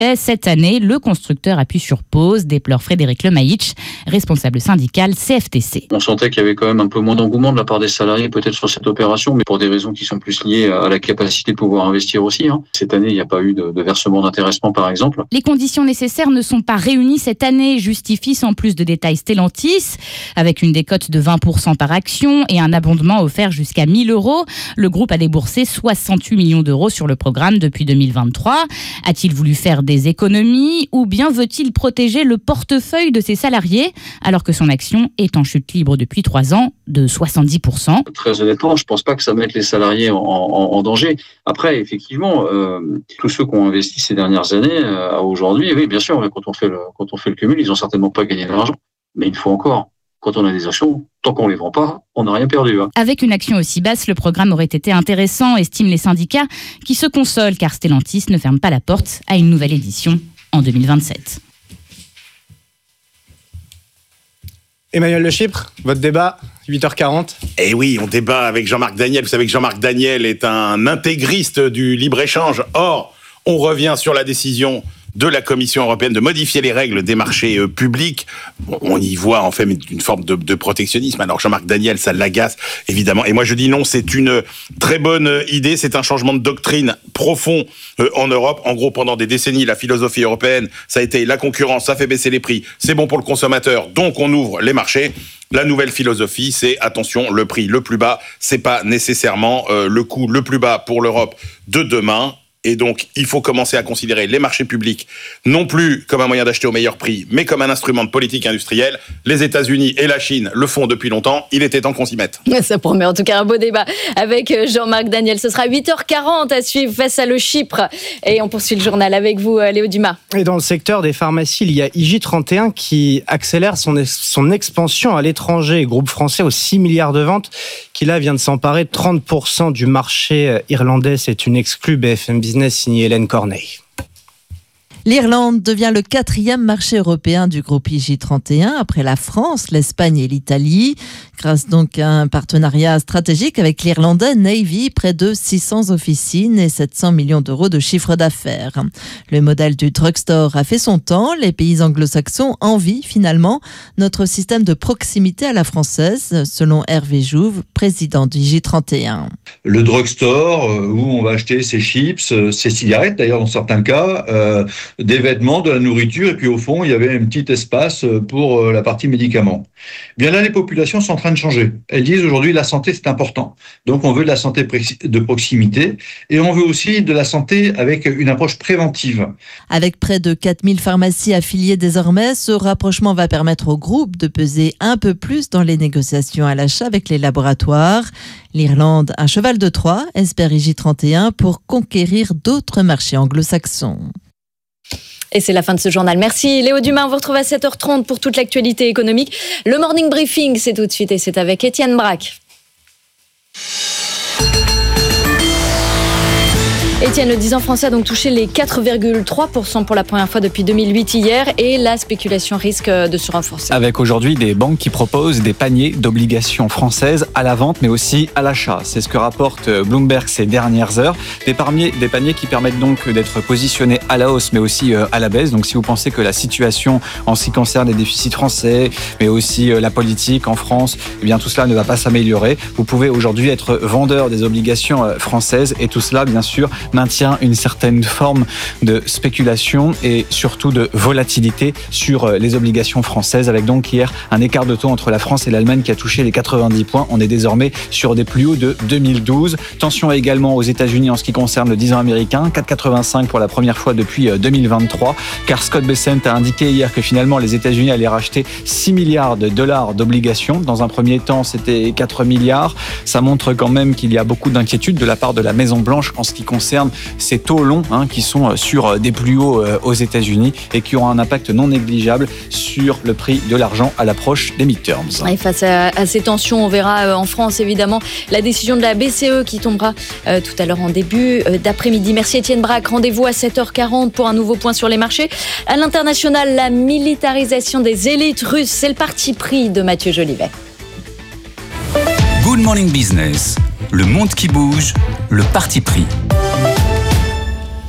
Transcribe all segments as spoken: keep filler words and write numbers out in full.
Et cette année, le constructeur appuie sur pause, déplore Frédéric Lemaïch, responsable syndical C F T C. On sentait qu'il y avait quand même un peu moins d'engouement de la part des salariés peut-être sur cette opération, mais pour des raisons qui sont plus liées à la capacité de pouvoir investir aussi. Hein. Cette année, il n'y a pas eu de, de versement d'intéressement par exemple. Les conditions nécessaires ne sont pas réunies cette année, justifie sans plus de détails Stellantis. Avec une décote de vingt pour cent par action et un abondement offert jusqu'à mille euros, le groupe a déboursé soixante-huit millions d'euros sur le programme depuis deux mille vingt-trois. A-t-il voulu faire des économies ou bien veut-il protéger le portefeuille de ses salariés alors que son action est en chute libre depuis trois ans de soixante-dix pour cent? Très honnêtement, je ne pense pas que ça mette les salariés en, en, en danger. Après, effectivement, euh, tous ceux qui ont investi ces dernières années euh, à aujourd'hui, oui, bien sûr, quand on fait le, quand on fait le cumul, ils n'ont certainement pas gagné de l'argent. Mais une fois encore, quand on a des actions, tant qu'on ne les vend pas, on n'a rien perdu. Hein. Avec une action aussi basse, le programme aurait été intéressant, estiment les syndicats, qui se consolent car Stellantis ne ferme pas la porte à une nouvelle édition en deux mille vingt-sept. Emmanuel Le Chypre, votre débat, huit heures quarante. Eh oui, on débat avec Jean-Marc Daniel. Vous savez que Jean-Marc Daniel est un intégriste du libre-échange. Or, on revient sur la décision de la Commission européenne de modifier les règles des marchés euh, publics. Bon, on y voit en fait une forme de, de protectionnisme. Alors Jean-Marc Daniel, ça l'agace évidemment. Et moi je dis non, c'est une très bonne idée. C'est un changement de doctrine profond euh, en Europe. En gros, pendant des décennies, la philosophie européenne, ça a été la concurrence, ça fait baisser les prix, c'est bon pour le consommateur, donc on ouvre les marchés. La nouvelle philosophie, c'est attention, le prix le plus bas, c'est pas nécessairement euh, le coût le plus bas pour l'Europe de demain. Et donc, il faut commencer à considérer les marchés publics non plus comme un moyen d'acheter au meilleur prix, mais comme un instrument de politique industrielle. Les États-Unis et la Chine le font depuis longtemps. Il était temps qu'on s'y mette. Ça promet en tout cas un beau débat avec Jean-Marc Daniel. Ce sera huit heures quarante à suivre face à le Chypre. Et on poursuit le journal avec vous, Léo Dumas. Et dans le secteur des pharmacies, il y a I J trente et un qui accélère son, son expansion à l'étranger. Groupe français aux six milliards de ventes, qui là vient de s'emparer de trente pour cent du marché irlandais. C'est une exclue B F M Business. Signé Hélène Corneille. L'Irlande devient le quatrième marché européen du groupe I J trente et un après la France, l'Espagne et l'Italie. Grâce donc à un partenariat stratégique avec l'Irlandais Navy, près de six cents officines et sept cents millions d'euros de chiffre d'affaires. Le modèle du drugstore a fait son temps. Les pays anglo-saxons envient finalement notre système de proximité à la française, selon Hervé Jouve, président du I J trente et un. Le drugstore, où on va acheter ses chips, ses cigarettes d'ailleurs dans certains cas, euh, des vêtements, de la nourriture, et puis au fond, il y avait un petit espace pour la partie médicaments. Bien là, les populations sont en train de changer. Elles disent aujourd'hui, la santé, c'est important. Donc, on veut de la santé de proximité, et on veut aussi de la santé avec une approche préventive. Avec près de quatre mille pharmacies affiliées désormais, ce rapprochement va permettre au groupe de peser un peu plus dans les négociations à l'achat avec les laboratoires. L'Irlande, un cheval de Troie, espère I J trente et un pour conquérir d'autres marchés anglo-saxons. Et c'est la fin de ce journal. Merci Léo Dumas, on vous retrouve à sept heures trente pour toute l'actualité économique. Le Morning Briefing, c'est tout de suite et c'est avec Étienne Braque. Étienne, le dix ans français a donc touché les quatre virgule trois pour cent pour la première fois depuis deux mille huit hier et la spéculation risque de se renforcer. Avec aujourd'hui des banques qui proposent des paniers d'obligations françaises à la vente mais aussi à l'achat. C'est ce que rapporte Bloomberg ces dernières heures. Des paniers, des paniers qui permettent donc d'être positionnés à la hausse mais aussi à la baisse. Donc si vous pensez que la situation en ce qui concerne les déficits français mais aussi la politique en France, eh bien tout cela ne va pas s'améliorer. Vous pouvez aujourd'hui être vendeur des obligations françaises et tout cela bien sûr maintient une certaine forme de spéculation et surtout de volatilité sur les obligations françaises, avec donc hier un écart de taux entre la France et l'Allemagne qui a touché les quatre-vingt-dix points. On est désormais sur des plus hauts de deux mille douze. Tension également aux États-Unis en ce qui concerne le dix ans américain, quatre virgule quatre-vingt-cinq pour la première fois depuis deux mille vingt-trois, car Scott Bessent a indiqué hier que finalement les États-Unis allaient racheter six milliards de dollars d'obligations. Dans un premier temps, c'était quatre milliards. Ça montre quand même qu'il y a beaucoup d'inquiétudes de la part de la Maison-Blanche en ce qui concerne ces taux longs hein, qui sont sur des plus hauts euh, aux États-Unis et qui auront un impact non négligeable sur le prix de l'argent à l'approche des midterms. Et face à, à ces tensions, on verra euh, en France évidemment la décision de la B C E qui tombera euh, tout à l'heure en début euh, d'après-midi. Merci Étienne Braque. Rendez-vous à sept heures quarante pour un nouveau point sur les marchés. À l'international, la militarisation des élites russes, c'est le parti pris de Mathieu Jolivet. Good Morning Business, le monde qui bouge, le parti pris.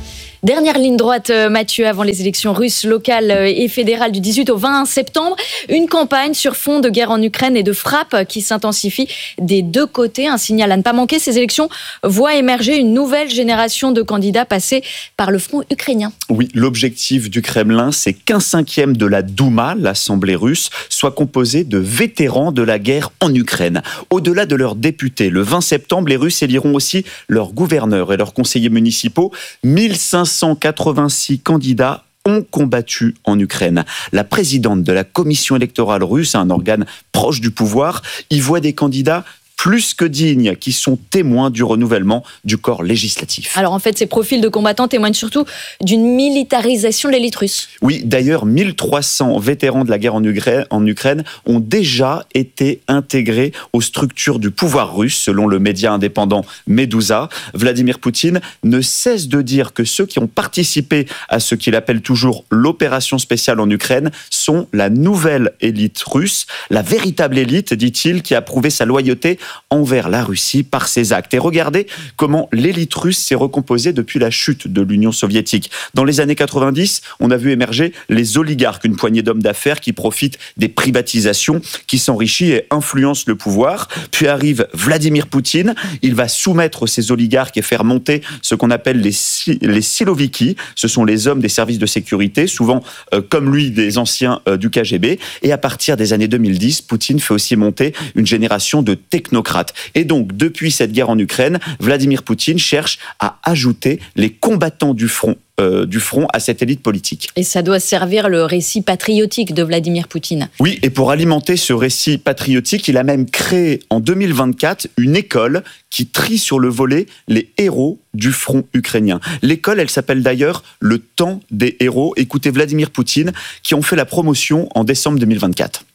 Dernière ligne droite, Mathieu, avant les élections russes locales et fédérales du dix-huit au vingt septembre. Une campagne sur fond de guerre en Ukraine et de frappe qui s'intensifie des deux côtés. Un signal à ne pas manquer. Ces élections voient émerger une nouvelle génération de candidats passés par le front ukrainien. Oui, l'objectif du Kremlin, c'est qu'un cinquième de la Douma, l'Assemblée russe, soit composé de vétérans de la guerre en Ukraine. Au-delà de leurs députés, le vingt septembre, les Russes éliront aussi leurs gouverneurs et leurs conseillers municipaux. mille cinq cent quatre-vingt-six candidats ont combattu en Ukraine. La présidente de la commission électorale russe, un organe proche du pouvoir, y voit des candidats plus que dignes, qui sont témoins du renouvellement du corps législatif. Alors en fait, ces profils de combattants témoignent surtout d'une militarisation de l'élite russe. Oui, d'ailleurs, mille trois cents vétérans de la guerre en Ukraine, en Ukraine ont déjà été intégrés aux structures du pouvoir russe, selon le média indépendant Meduza. Vladimir Poutine ne cesse de dire que ceux qui ont participé à ce qu'il appelle toujours l'opération spéciale en Ukraine sont la nouvelle élite russe, la véritable élite, dit-il, qui a prouvé sa loyauté envers la Russie par ses actes. Et regardez comment l'élite russe s'est recomposée depuis la chute de l'Union soviétique. Dans les années quatre-vingt-dix, on a vu émerger les oligarques, une poignée d'hommes d'affaires qui profitent des privatisations, qui s'enrichissent et influencent le pouvoir. Puis arrive Vladimir Poutine, il va soumettre ces oligarques et faire monter ce qu'on appelle les, les siloviki. Ce sont les hommes des services de sécurité, souvent euh, comme lui des anciens euh, du K G B. Et à partir des années deux mille dix, Poutine fait aussi monter une génération de technocrates. Et donc, depuis cette guerre en Ukraine, Vladimir Poutine cherche à ajouter les combattants du front, euh, du front à cette élite politique. Et ça doit servir le récit patriotique de Vladimir Poutine. Oui, et pour alimenter ce récit patriotique, il a même créé en deux mille vingt-quatre une école qui trie sur le volet les héros du front ukrainien. L'école, elle s'appelle d'ailleurs le Temps des héros. Écoutez Vladimir Poutine, qui en fait la promotion en décembre deux mille vingt-quatre.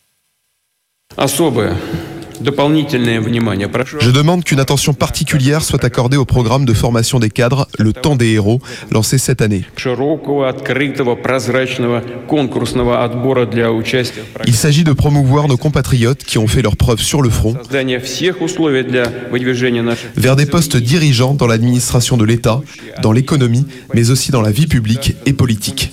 Je demande qu'une attention particulière soit accordée au programme de formation des cadres, le Temps des héros, lancé cette année. Il s'agit de promouvoir nos compatriotes qui ont fait leurs preuves sur le front vers des postes dirigeants dans l'administration de l'État, dans l'économie, mais aussi dans la vie publique et politique.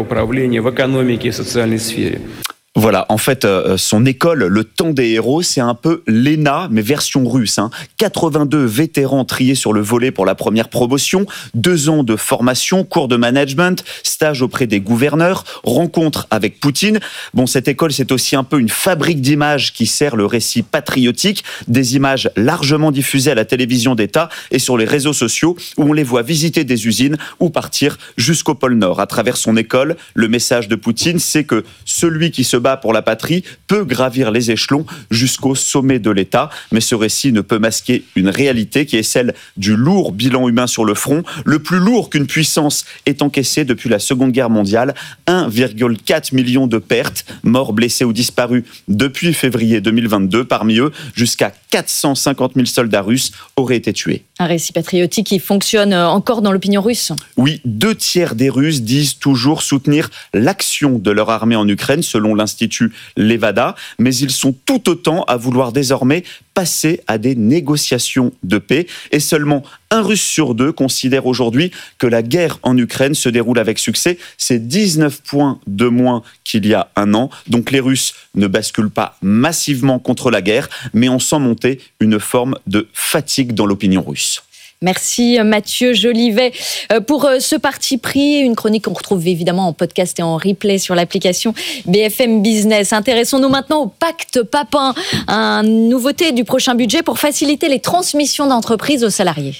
Voilà, en fait, euh, son école, le Temps des héros, c'est un peu l'E N A, mais version russe. Hein. quatre-vingt-deux vétérans triés sur le volet pour la première promotion, deux ans de formation, cours de management, stage auprès des gouverneurs, rencontre avec Poutine. Bon, cette école, c'est aussi un peu une fabrique d'images qui sert le récit patriotique, des images largement diffusées à la télévision d'État et sur les réseaux sociaux, où on les voit visiter des usines ou partir jusqu'au pôle Nord. À travers son école, le message de Poutine, c'est que celui qui se bat pour la patrie peut gravir les échelons jusqu'au sommet de l'État. Mais ce récit ne peut masquer une réalité qui est celle du lourd bilan humain sur le front, le plus lourd qu'une puissance ait encaissé depuis la Seconde Guerre mondiale. un virgule quatre million de pertes, morts, blessés ou disparus depuis février deux mille vingt-deux. Parmi eux, jusqu'à quatre cent cinquante mille soldats russes auraient été tués. Un récit patriotique qui fonctionne encore dans l'opinion russe. Oui, deux tiers des Russes disent toujours soutenir l'action de leur armée en Ukraine, selon l'Institut Levada, mais ils sont tout autant à vouloir désormais passer à des négociations de paix. Et seulement un Russe sur deux considère aujourd'hui que la guerre en Ukraine se déroule avec succès. C'est dix-neuf points de moins qu'il y a un an. Donc les Russes ne basculent pas massivement contre la guerre, mais on sent monter une forme de fatigue dans l'opinion russe. Merci Mathieu Jolivet pour ce parti pris. Une chronique qu'on retrouve évidemment en podcast et en replay sur l'application B F M Business. Intéressons-nous maintenant au pacte Papin, une nouveauté du prochain budget pour faciliter les transmissions d'entreprises aux salariés.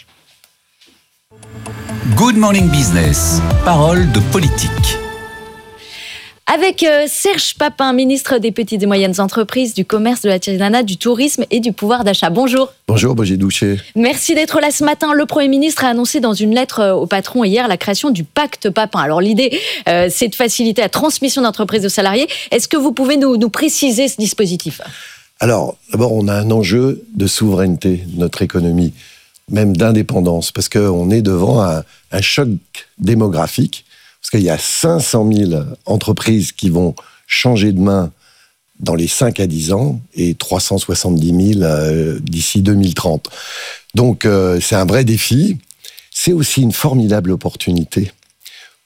Good Morning Business, parole de politique. Avec Serge Papin, ministre des Petites et Moyennes Entreprises, du Commerce, de l'Artisanat, du Tourisme et du Pouvoir d'achat. Bonjour. Bonjour, Brigitte Doucet. Merci d'être là ce matin. Le Premier ministre a annoncé dans une lettre au patron hier la création du pacte Papin. Alors l'idée, euh, c'est de faciliter la transmission d'entreprises aux salariés. Est-ce que vous pouvez nous, nous préciser ce dispositif ? Alors, d'abord, on a un enjeu de souveraineté de notre économie, même d'indépendance, parce qu'on est devant un, un choc démographique. Parce qu'il y a cinq cent mille entreprises qui vont changer de main dans les cinq à dix ans et trois cent soixante-dix mille euh, d'ici deux mille trente. Donc, euh, c'est un vrai défi. C'est aussi une formidable opportunité.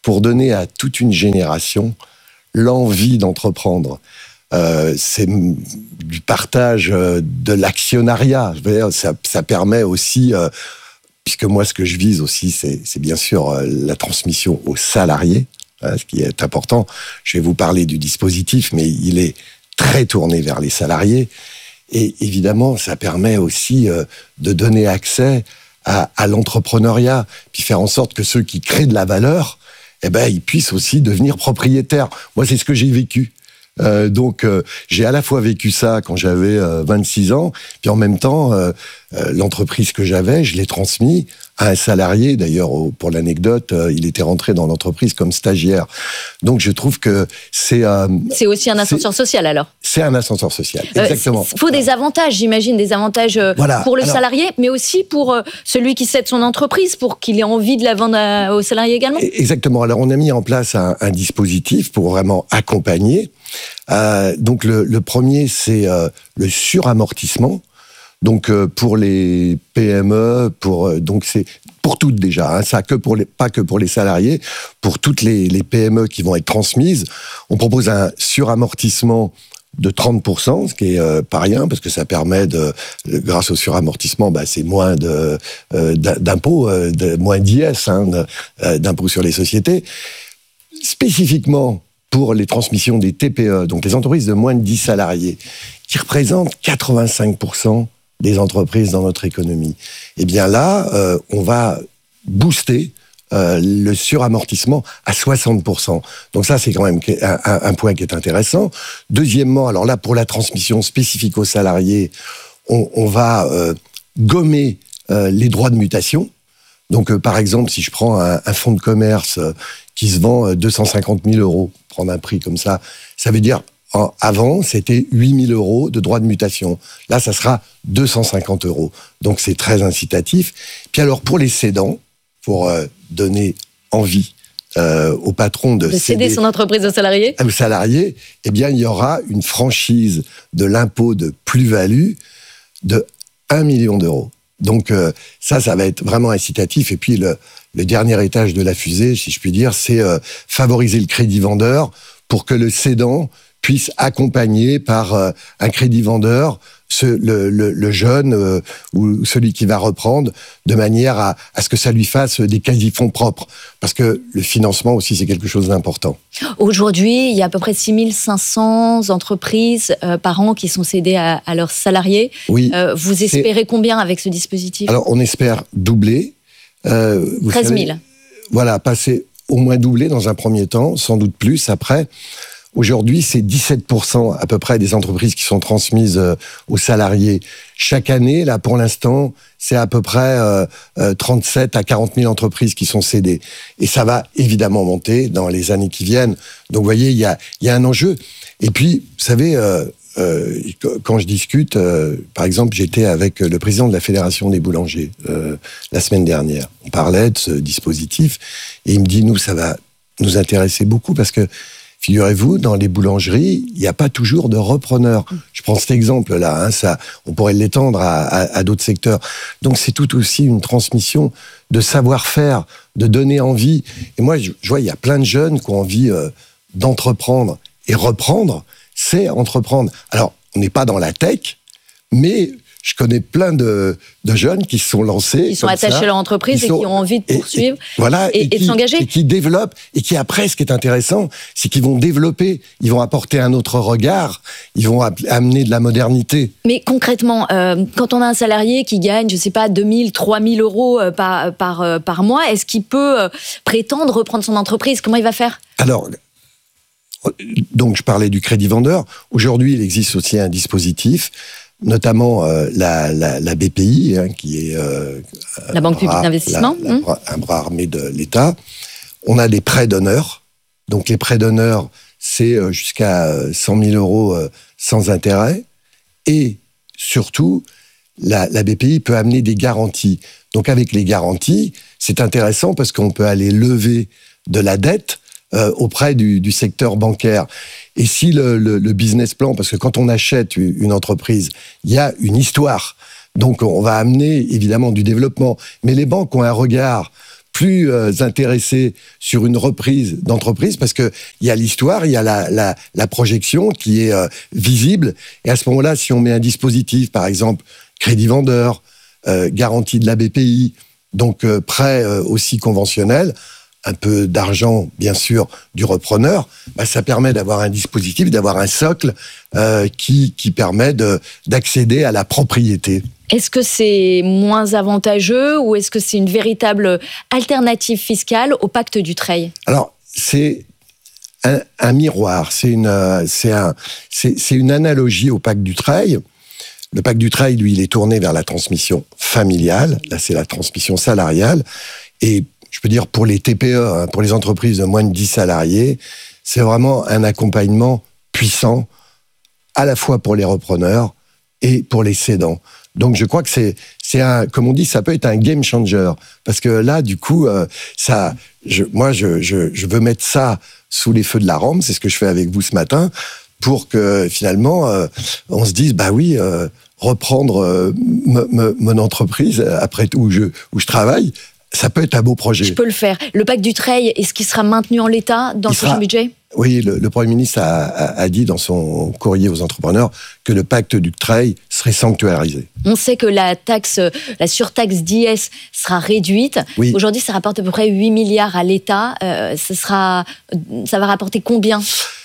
pour donner à toute une génération l'envie d'entreprendre. Euh, c'est du partage de l'actionnariat. Je veux dire, ça, ça permet aussi, euh, puisque moi ce que je vise aussi, c'est, c'est bien sûr euh, la transmission aux salariés, hein, ce qui est important. Je vais vous parler du dispositif, mais il est très tourné vers les salariés. Et évidemment, ça permet aussi euh, de donner accès à, à l'entrepreneuriat, puis faire en sorte que ceux qui créent de la valeur, eh ben, ils puissent aussi devenir propriétaires. Moi, c'est ce que j'ai vécu. Euh, donc, euh, j'ai à la fois vécu ça quand j'avais euh, vingt-six ans, puis en même temps, euh, euh, l'entreprise que j'avais, je l'ai transmis à un salarié. D'ailleurs, au, pour l'anecdote, euh, il était rentré dans l'entreprise comme stagiaire. Donc, je trouve que c'est... Euh, c'est aussi un ascenseur c'est, social, alors. C'est un ascenseur social, exactement. Il euh, faut des avantages, j'imagine, des avantages euh, voilà. pour le alors, salarié, mais aussi pour euh, celui qui cède son entreprise, pour qu'il ait envie de la vendre à, aux salariés également. Exactement. Alors, on a mis en place un, un dispositif pour vraiment accompagner. Euh, donc le, le premier, c'est euh, le suramortissement. Donc euh, pour les P M E, pour euh, donc c'est pour toutes déjà, hein, ça que pour les, pas que pour les salariés, pour toutes les, les P M E qui vont être transmises, on propose un suramortissement de trente pour cent, ce qui est euh, pas rien, parce que ça permet de, grâce au suramortissement, bah, c'est moins de euh, d'impôts, euh, de, moins d'I S, hein, de, euh, d'impôts sur les sociétés. Spécifiquement pour les transmissions des T P E, donc les entreprises de moins de dix salariés, qui représentent quatre-vingt-cinq pour cent des entreprises dans notre économie. Et bien là, euh, on va booster euh, le suramortissement à soixante pour cent. Donc ça, c'est quand même un, un, un point qui est intéressant. Deuxièmement, alors là, pour la transmission spécifique aux salariés, on, on va euh, gommer euh, les droits de mutation. Donc, euh, par exemple, si je prends un, un fonds de commerce euh, qui se vend deux cent cinquante mille euros, prendre un prix comme ça, ça veut dire, en, avant, c'était huit mille euros de droits de mutation. Là, ça sera deux cent cinquante euros. Donc, c'est très incitatif. Puis alors, pour les cédants, pour euh, donner envie euh, au patron de, de céder, céder son entreprise aux salariés, aux salariés, eh bien, il y aura une franchise de l'impôt de plus-value de un million d'euros. Donc euh, ça, ça va être vraiment incitatif. Et puis le, le dernier étage de la fusée, si je puis dire, c'est euh, favoriser le crédit vendeur pour que le cédant puisse accompagner par euh, un crédit vendeur ce, le, le, le jeune euh, ou celui qui va reprendre, de manière à, à ce que ça lui fasse des quasi-fonds propres. Parce que le financement aussi, c'est quelque chose d'important. Aujourd'hui, il y a à peu près six mille cinq cents entreprises euh, par an qui sont cédées à, à leurs salariés. Oui, euh, vous espérez combien avec ce dispositif ? Alors, on espère doubler. Euh, vous treize mille. Savez, voilà, passer au moins doubler dans un premier temps, sans doute plus après. Aujourd'hui, c'est dix-sept pour cent à peu près des entreprises qui sont transmises euh, aux salariés. Chaque année, là, pour l'instant, c'est à peu près euh, euh, trente-sept à quarante mille entreprises qui sont cédées. Et ça va évidemment monter dans les années qui viennent. Donc, vous voyez, il y a, il y a un enjeu. Et puis, vous savez, euh, euh, quand je discute, euh, par exemple, j'étais avec le président de la Fédération des boulangers euh, la semaine dernière. On parlait de ce dispositif et il me dit, nous, ça va nous intéresser beaucoup parce que figurez-vous, dans les boulangeries, il n'y a pas toujours de repreneurs. Je prends cet exemple-là, hein, ça, on pourrait l'étendre à, à, à d'autres secteurs. Donc c'est tout aussi une transmission de savoir-faire, de donner envie. Et moi, je, je vois, il y a plein de jeunes qui ont envie euh, d'entreprendre. Et reprendre, c'est entreprendre. Alors, on n'est pas dans la tech, mais je connais plein de, de jeunes qui se sont lancés. Qui sont attachés ça, à leur entreprise et sont, qui ont envie de poursuivre et, et, voilà, et, et, et qui, de s'engager. Et qui développent, et qui après, ce qui est intéressant, c'est qu'ils vont développer, ils vont apporter un autre regard, ils vont amener de la modernité. Mais concrètement, euh, quand on a un salarié qui gagne, je ne sais pas, deux mille, trois mille euros par, par, par mois, est-ce qu'il peut euh, prétendre reprendre son entreprise ? Comment il va faire ? Alors, donc je parlais du crédit vendeur. Aujourd'hui, il existe aussi un dispositif, notamment euh, la, la, la B P I, hein, qui est euh, la Banque publique d'investissement, la, la, mmh. un bras armé de l'État. On a des prêts d'honneur. Donc les prêts d'honneur, c'est jusqu'à cent mille euros euh, sans intérêt. Et surtout, la, la B P I peut amener des garanties. Donc avec les garanties, c'est intéressant parce qu'on peut aller lever de la dette euh, auprès du, du secteur bancaire. Et si le, le, le business plan, parce que quand on achète une entreprise, il y a une histoire. Donc on va amener évidemment du développement. Mais les banques ont un regard plus euh, intéressés sur une reprise d'entreprise parce que il y a l'histoire, il y a la, la, la projection qui est euh, visible. Et à ce moment-là, si on met un dispositif, par exemple, crédit vendeur, euh, garantie de la B P I, donc euh, prêt euh, aussi conventionnel, un peu d'argent, bien sûr, du repreneur, bah, ça permet d'avoir un dispositif, d'avoir un socle euh, qui, qui permet de, d'accéder à la propriété. Est-ce que c'est moins avantageux ou est-ce que c'est une véritable alternative fiscale au pacte Dutreil ? Alors, c'est un, un miroir, c'est une, c'est, un, c'est, c'est une analogie au pacte Dutreil. Le pacte Dutreil, lui, il est tourné vers la transmission familiale. Là, c'est la transmission salariale. Et je peux dire pour les T P E, hein, pour les entreprises de moins de dix salariés, c'est vraiment un accompagnement puissant, à la fois pour les repreneurs et pour les cédants. Donc je crois que c'est, c'est un, comme on dit, ça peut être un game changer. Parce que là, du coup, euh, ça, je, moi, je, je, je veux mettre ça sous les feux de la rampe, c'est ce que je fais avec vous ce matin, pour que finalement, euh, on se dise, bah oui, euh, reprendre euh, m- m- mon entreprise, après tout, où je, où je travaille, ça peut être un beau projet. Je peux le faire. Le pacte Dutreil, est-ce qu'il sera maintenu en l'état dans Il le prochain sera... budget ? Oui, le, le Premier ministre a, a, a dit dans son courrier aux entrepreneurs que le pacte Dutreil serait sanctuarisé. On sait que la taxe, la surtaxe d'I S sera réduite. Oui. Aujourd'hui, ça rapporte à peu près huit milliards à l'État. Euh, ça, sera, ça va rapporter combien ?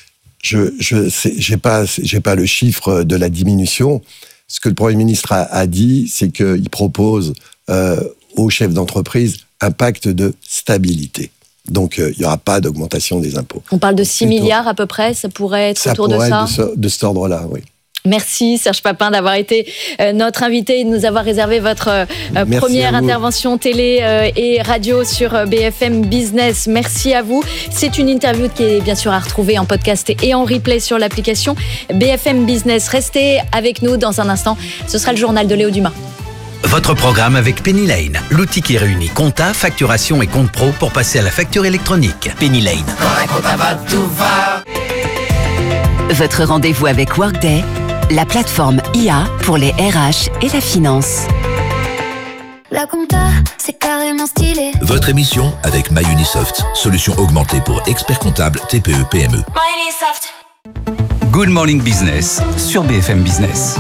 Je je sais, j'ai pas j'ai pas le chiffre de la diminution. Ce que le Premier ministre a, a dit, c'est qu'il propose euh, aux chefs d'entreprise un pacte de stabilité. Donc, il euh, n'y aura pas d'augmentation des impôts. On parle de six Plutôt, milliards à peu près, ça pourrait être ça autour de pourrait ça être de, de cet ordre-là, oui. Merci Serge Papin d'avoir été euh, notre invité et de nous avoir réservé votre euh, première intervention télé euh, et radio sur euh, B F M Business. Merci à vous. C'est une interview qui est bien sûr à retrouver en podcast et en replay sur l'application B F M Business. Restez avec nous dans un instant. Ce sera le journal de Léo Dumas. Votre programme avec Penny Lane, l'outil qui réunit compta, facturation et compte pro pour passer à la facture électronique. Penny Lane. Votre rendez-vous avec Workday, la plateforme I A pour les R H et la finance. La compta, c'est carrément stylé. Votre émission avec MyUnisoft, solution augmentée pour experts comptables T P E P M E. MyUnisoft. Good Morning Business sur B F M Business.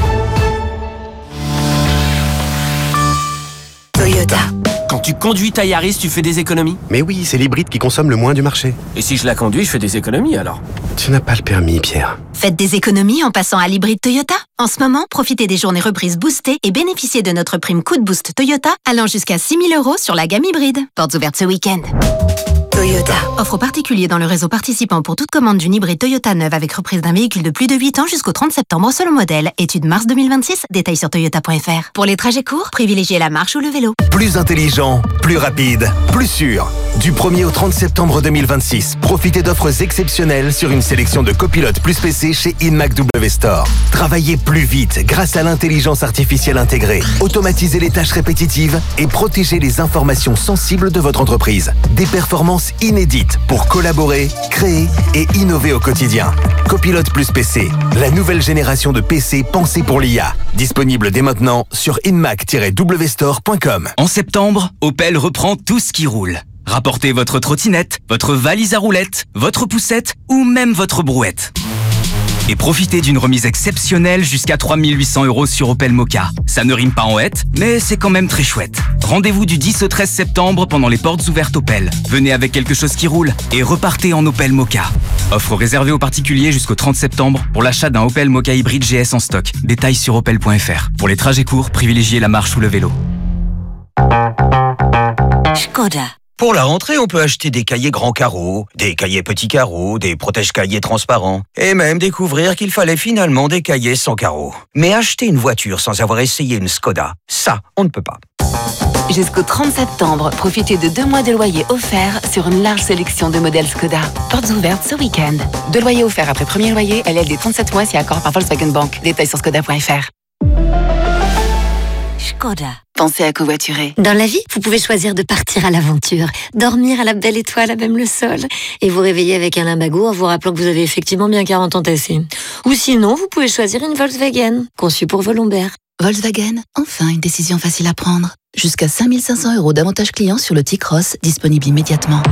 Toyota. Quand tu conduis ta Yaris, tu fais des économies ? Mais oui, c'est l'hybride qui consomme le moins du marché. Et si je la conduis, je fais des économies alors ? Tu n'as pas le permis, Pierre. Faites des économies en passant à l'hybride Toyota. En ce moment, profitez des journées reprises boostées et bénéficiez de notre prime coup de boost Toyota allant jusqu'à six mille euros sur la gamme hybride. Portes ouvertes ce week-end. Toyota. Offre aux particuliers dans le réseau participant pour toute commande d'une hybride Toyota neuve avec reprise d'un véhicule de plus de huit ans jusqu'au trente septembre selon modèle. Étude mars deux mille vingt-six. Détails sur toyota point f r. Pour les trajets courts, privilégiez la marche ou le vélo. Plus intelligent, plus rapide, plus sûr. Du premier au trente septembre deux mille vingt-six, profitez d'offres exceptionnelles sur une sélection de copilotes plus P C chez Inmac W Store. Travaillez plus vite grâce à l'intelligence artificielle intégrée. Automatisez les tâches répétitives et protégez les informations sensibles de votre entreprise. Des performances inédites pour collaborer, créer et innover au quotidien. Copilote plus P C, la nouvelle génération de P C pensée pour l'I A. Disponible dès maintenant sur inmac tiret w store point com. En septembre, Opel reprend tout ce qui roule. Rapportez votre trottinette, votre valise à roulettes, votre poussette ou même votre brouette. Et profitez d'une remise exceptionnelle jusqu'à trois mille huit cents euros sur Opel Mokka. Ça ne rime pas en hête, mais c'est quand même très chouette. Rendez-vous du dix au treize septembre pendant les portes ouvertes Opel. Venez avec quelque chose qui roule et repartez en Opel Mokka. Offre réservée aux particuliers jusqu'au trente septembre pour l'achat d'un Opel Mokka hybride G S en stock. Détails sur opel point f r. Pour les trajets courts, privilégiez la marche ou le vélo. Skoda. Pour la rentrée, on peut acheter des cahiers grands carreaux, des cahiers petits carreaux, des protège-cahiers transparents, et même découvrir qu'il fallait finalement des cahiers sans carreaux. Mais acheter une voiture sans avoir essayé une Skoda, ça, on ne peut pas. Jusqu'au trente septembre, profitez de deux mois de loyer offerts sur une large sélection de modèles Skoda. Portes ouvertes ce week-end. Deux loyers offerts après premier loyer, L L D trente-sept mois si accord par Volkswagen Bank. Détails sur skoda point f r. Skoda. Pensez à covoiturer. Dans la vie, vous pouvez choisir de partir à l'aventure, dormir à la belle étoile à même le sol, et vous réveiller avec un limbago en vous rappelant que vous avez effectivement bien quarante ans tassés. Ou sinon, vous pouvez choisir une Volkswagen, conçue pour vos lombaires. Volkswagen, enfin une décision facile à prendre. Jusqu'à cinq mille cinq cents euros d'avantages clients sur le T-Cross, disponible immédiatement.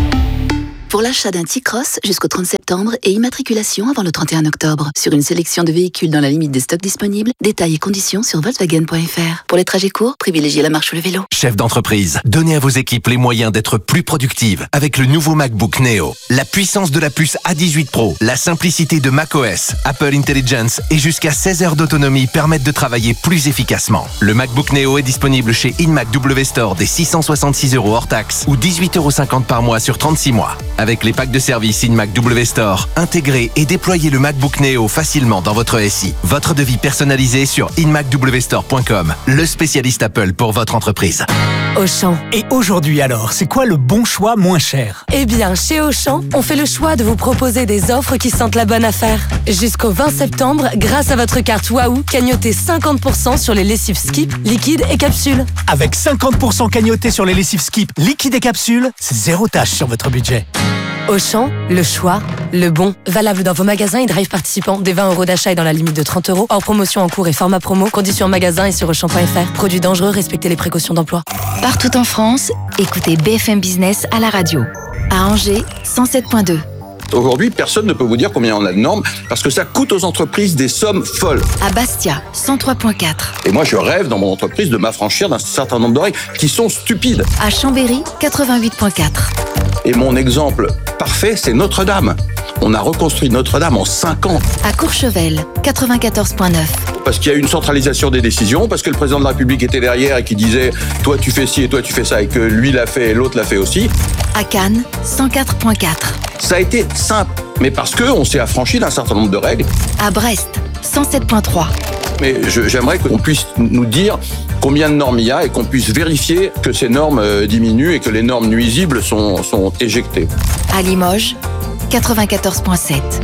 Pour l'achat d'un T-Cross jusqu'au trente septembre et immatriculation avant le trente et un octobre. Sur une sélection de véhicules dans la limite des stocks disponibles, détails et conditions sur Volkswagen point F R. Pour les trajets courts, privilégiez la marche ou le vélo. Chef d'entreprise, donnez à vos équipes les moyens d'être plus productives avec le nouveau MacBook Neo. La puissance de la puce A dix-huit Pro, la simplicité de macOS, Apple Intelligence et jusqu'à seize heures d'autonomie permettent de travailler plus efficacement. Le MacBook Neo est disponible chez InMac W Store dès six cent soixante-six euros hors taxe ou dix-huit euros cinquante par mois sur trente-six mois. Avec les packs de service InMac W Store, intégrez et déployez le MacBook Neo facilement dans votre S I. Votre devis personnalisé sur in mac w store point com, le spécialiste Apple pour votre entreprise. Auchan. Et aujourd'hui alors, c'est quoi le bon choix moins cher? Eh bien, chez Auchan, on fait le choix de vous proposer des offres qui sentent la bonne affaire. Jusqu'au vingt septembre, grâce à votre carte Wahoo, cagnotez cinquante pour cent sur les lessives Skip, liquide et capsule. Avec cinquante pour cent cagnoté sur les lessives Skip, liquide et capsule, c'est zéro tâche sur votre budget. Auchan, le choix, le bon. Valable dans vos magasins et drive participants. Des vingt euros d'achat et dans la limite de trente euros. Hors promotion en cours et format promo. Conditions en magasin et sur auchan point F R. Produits dangereux, respectez les précautions d'emploi. Partout en France, écoutez B F M Business à la radio. À Angers, cent sept virgule deux. Aujourd'hui, personne ne peut vous dire combien on a de normes parce que ça coûte aux entreprises des sommes folles. À Bastia, cent trois virgule quatre. Et moi, je rêve dans mon entreprise de m'affranchir d'un certain nombre de règles qui sont stupides. À Chambéry, quatre-vingt-huit virgule quatre. Et mon exemple parfait, c'est Notre-Dame. On a reconstruit Notre-Dame en cinq ans. À Courchevel, quatre-vingt-quatorze virgule neuf. Parce qu'il y a eu une centralisation des décisions, parce que le président de la République était derrière et qui disait « toi tu fais ci et toi tu fais ça » et que lui l'a fait et l'autre l'a fait aussi. À Cannes, cent quatre virgule quatre. Ça a été simple, mais parce qu'on s'est affranchi d'un certain nombre de règles. À Brest, cent sept virgule trois. Mais je, j'aimerais qu'on puisse nous dire combien de normes il y a et qu'on puisse vérifier que ces normes euh, diminuent et que les normes nuisibles sont, sont éjectées. À Limoges, quatre-vingt-quatorze virgule sept.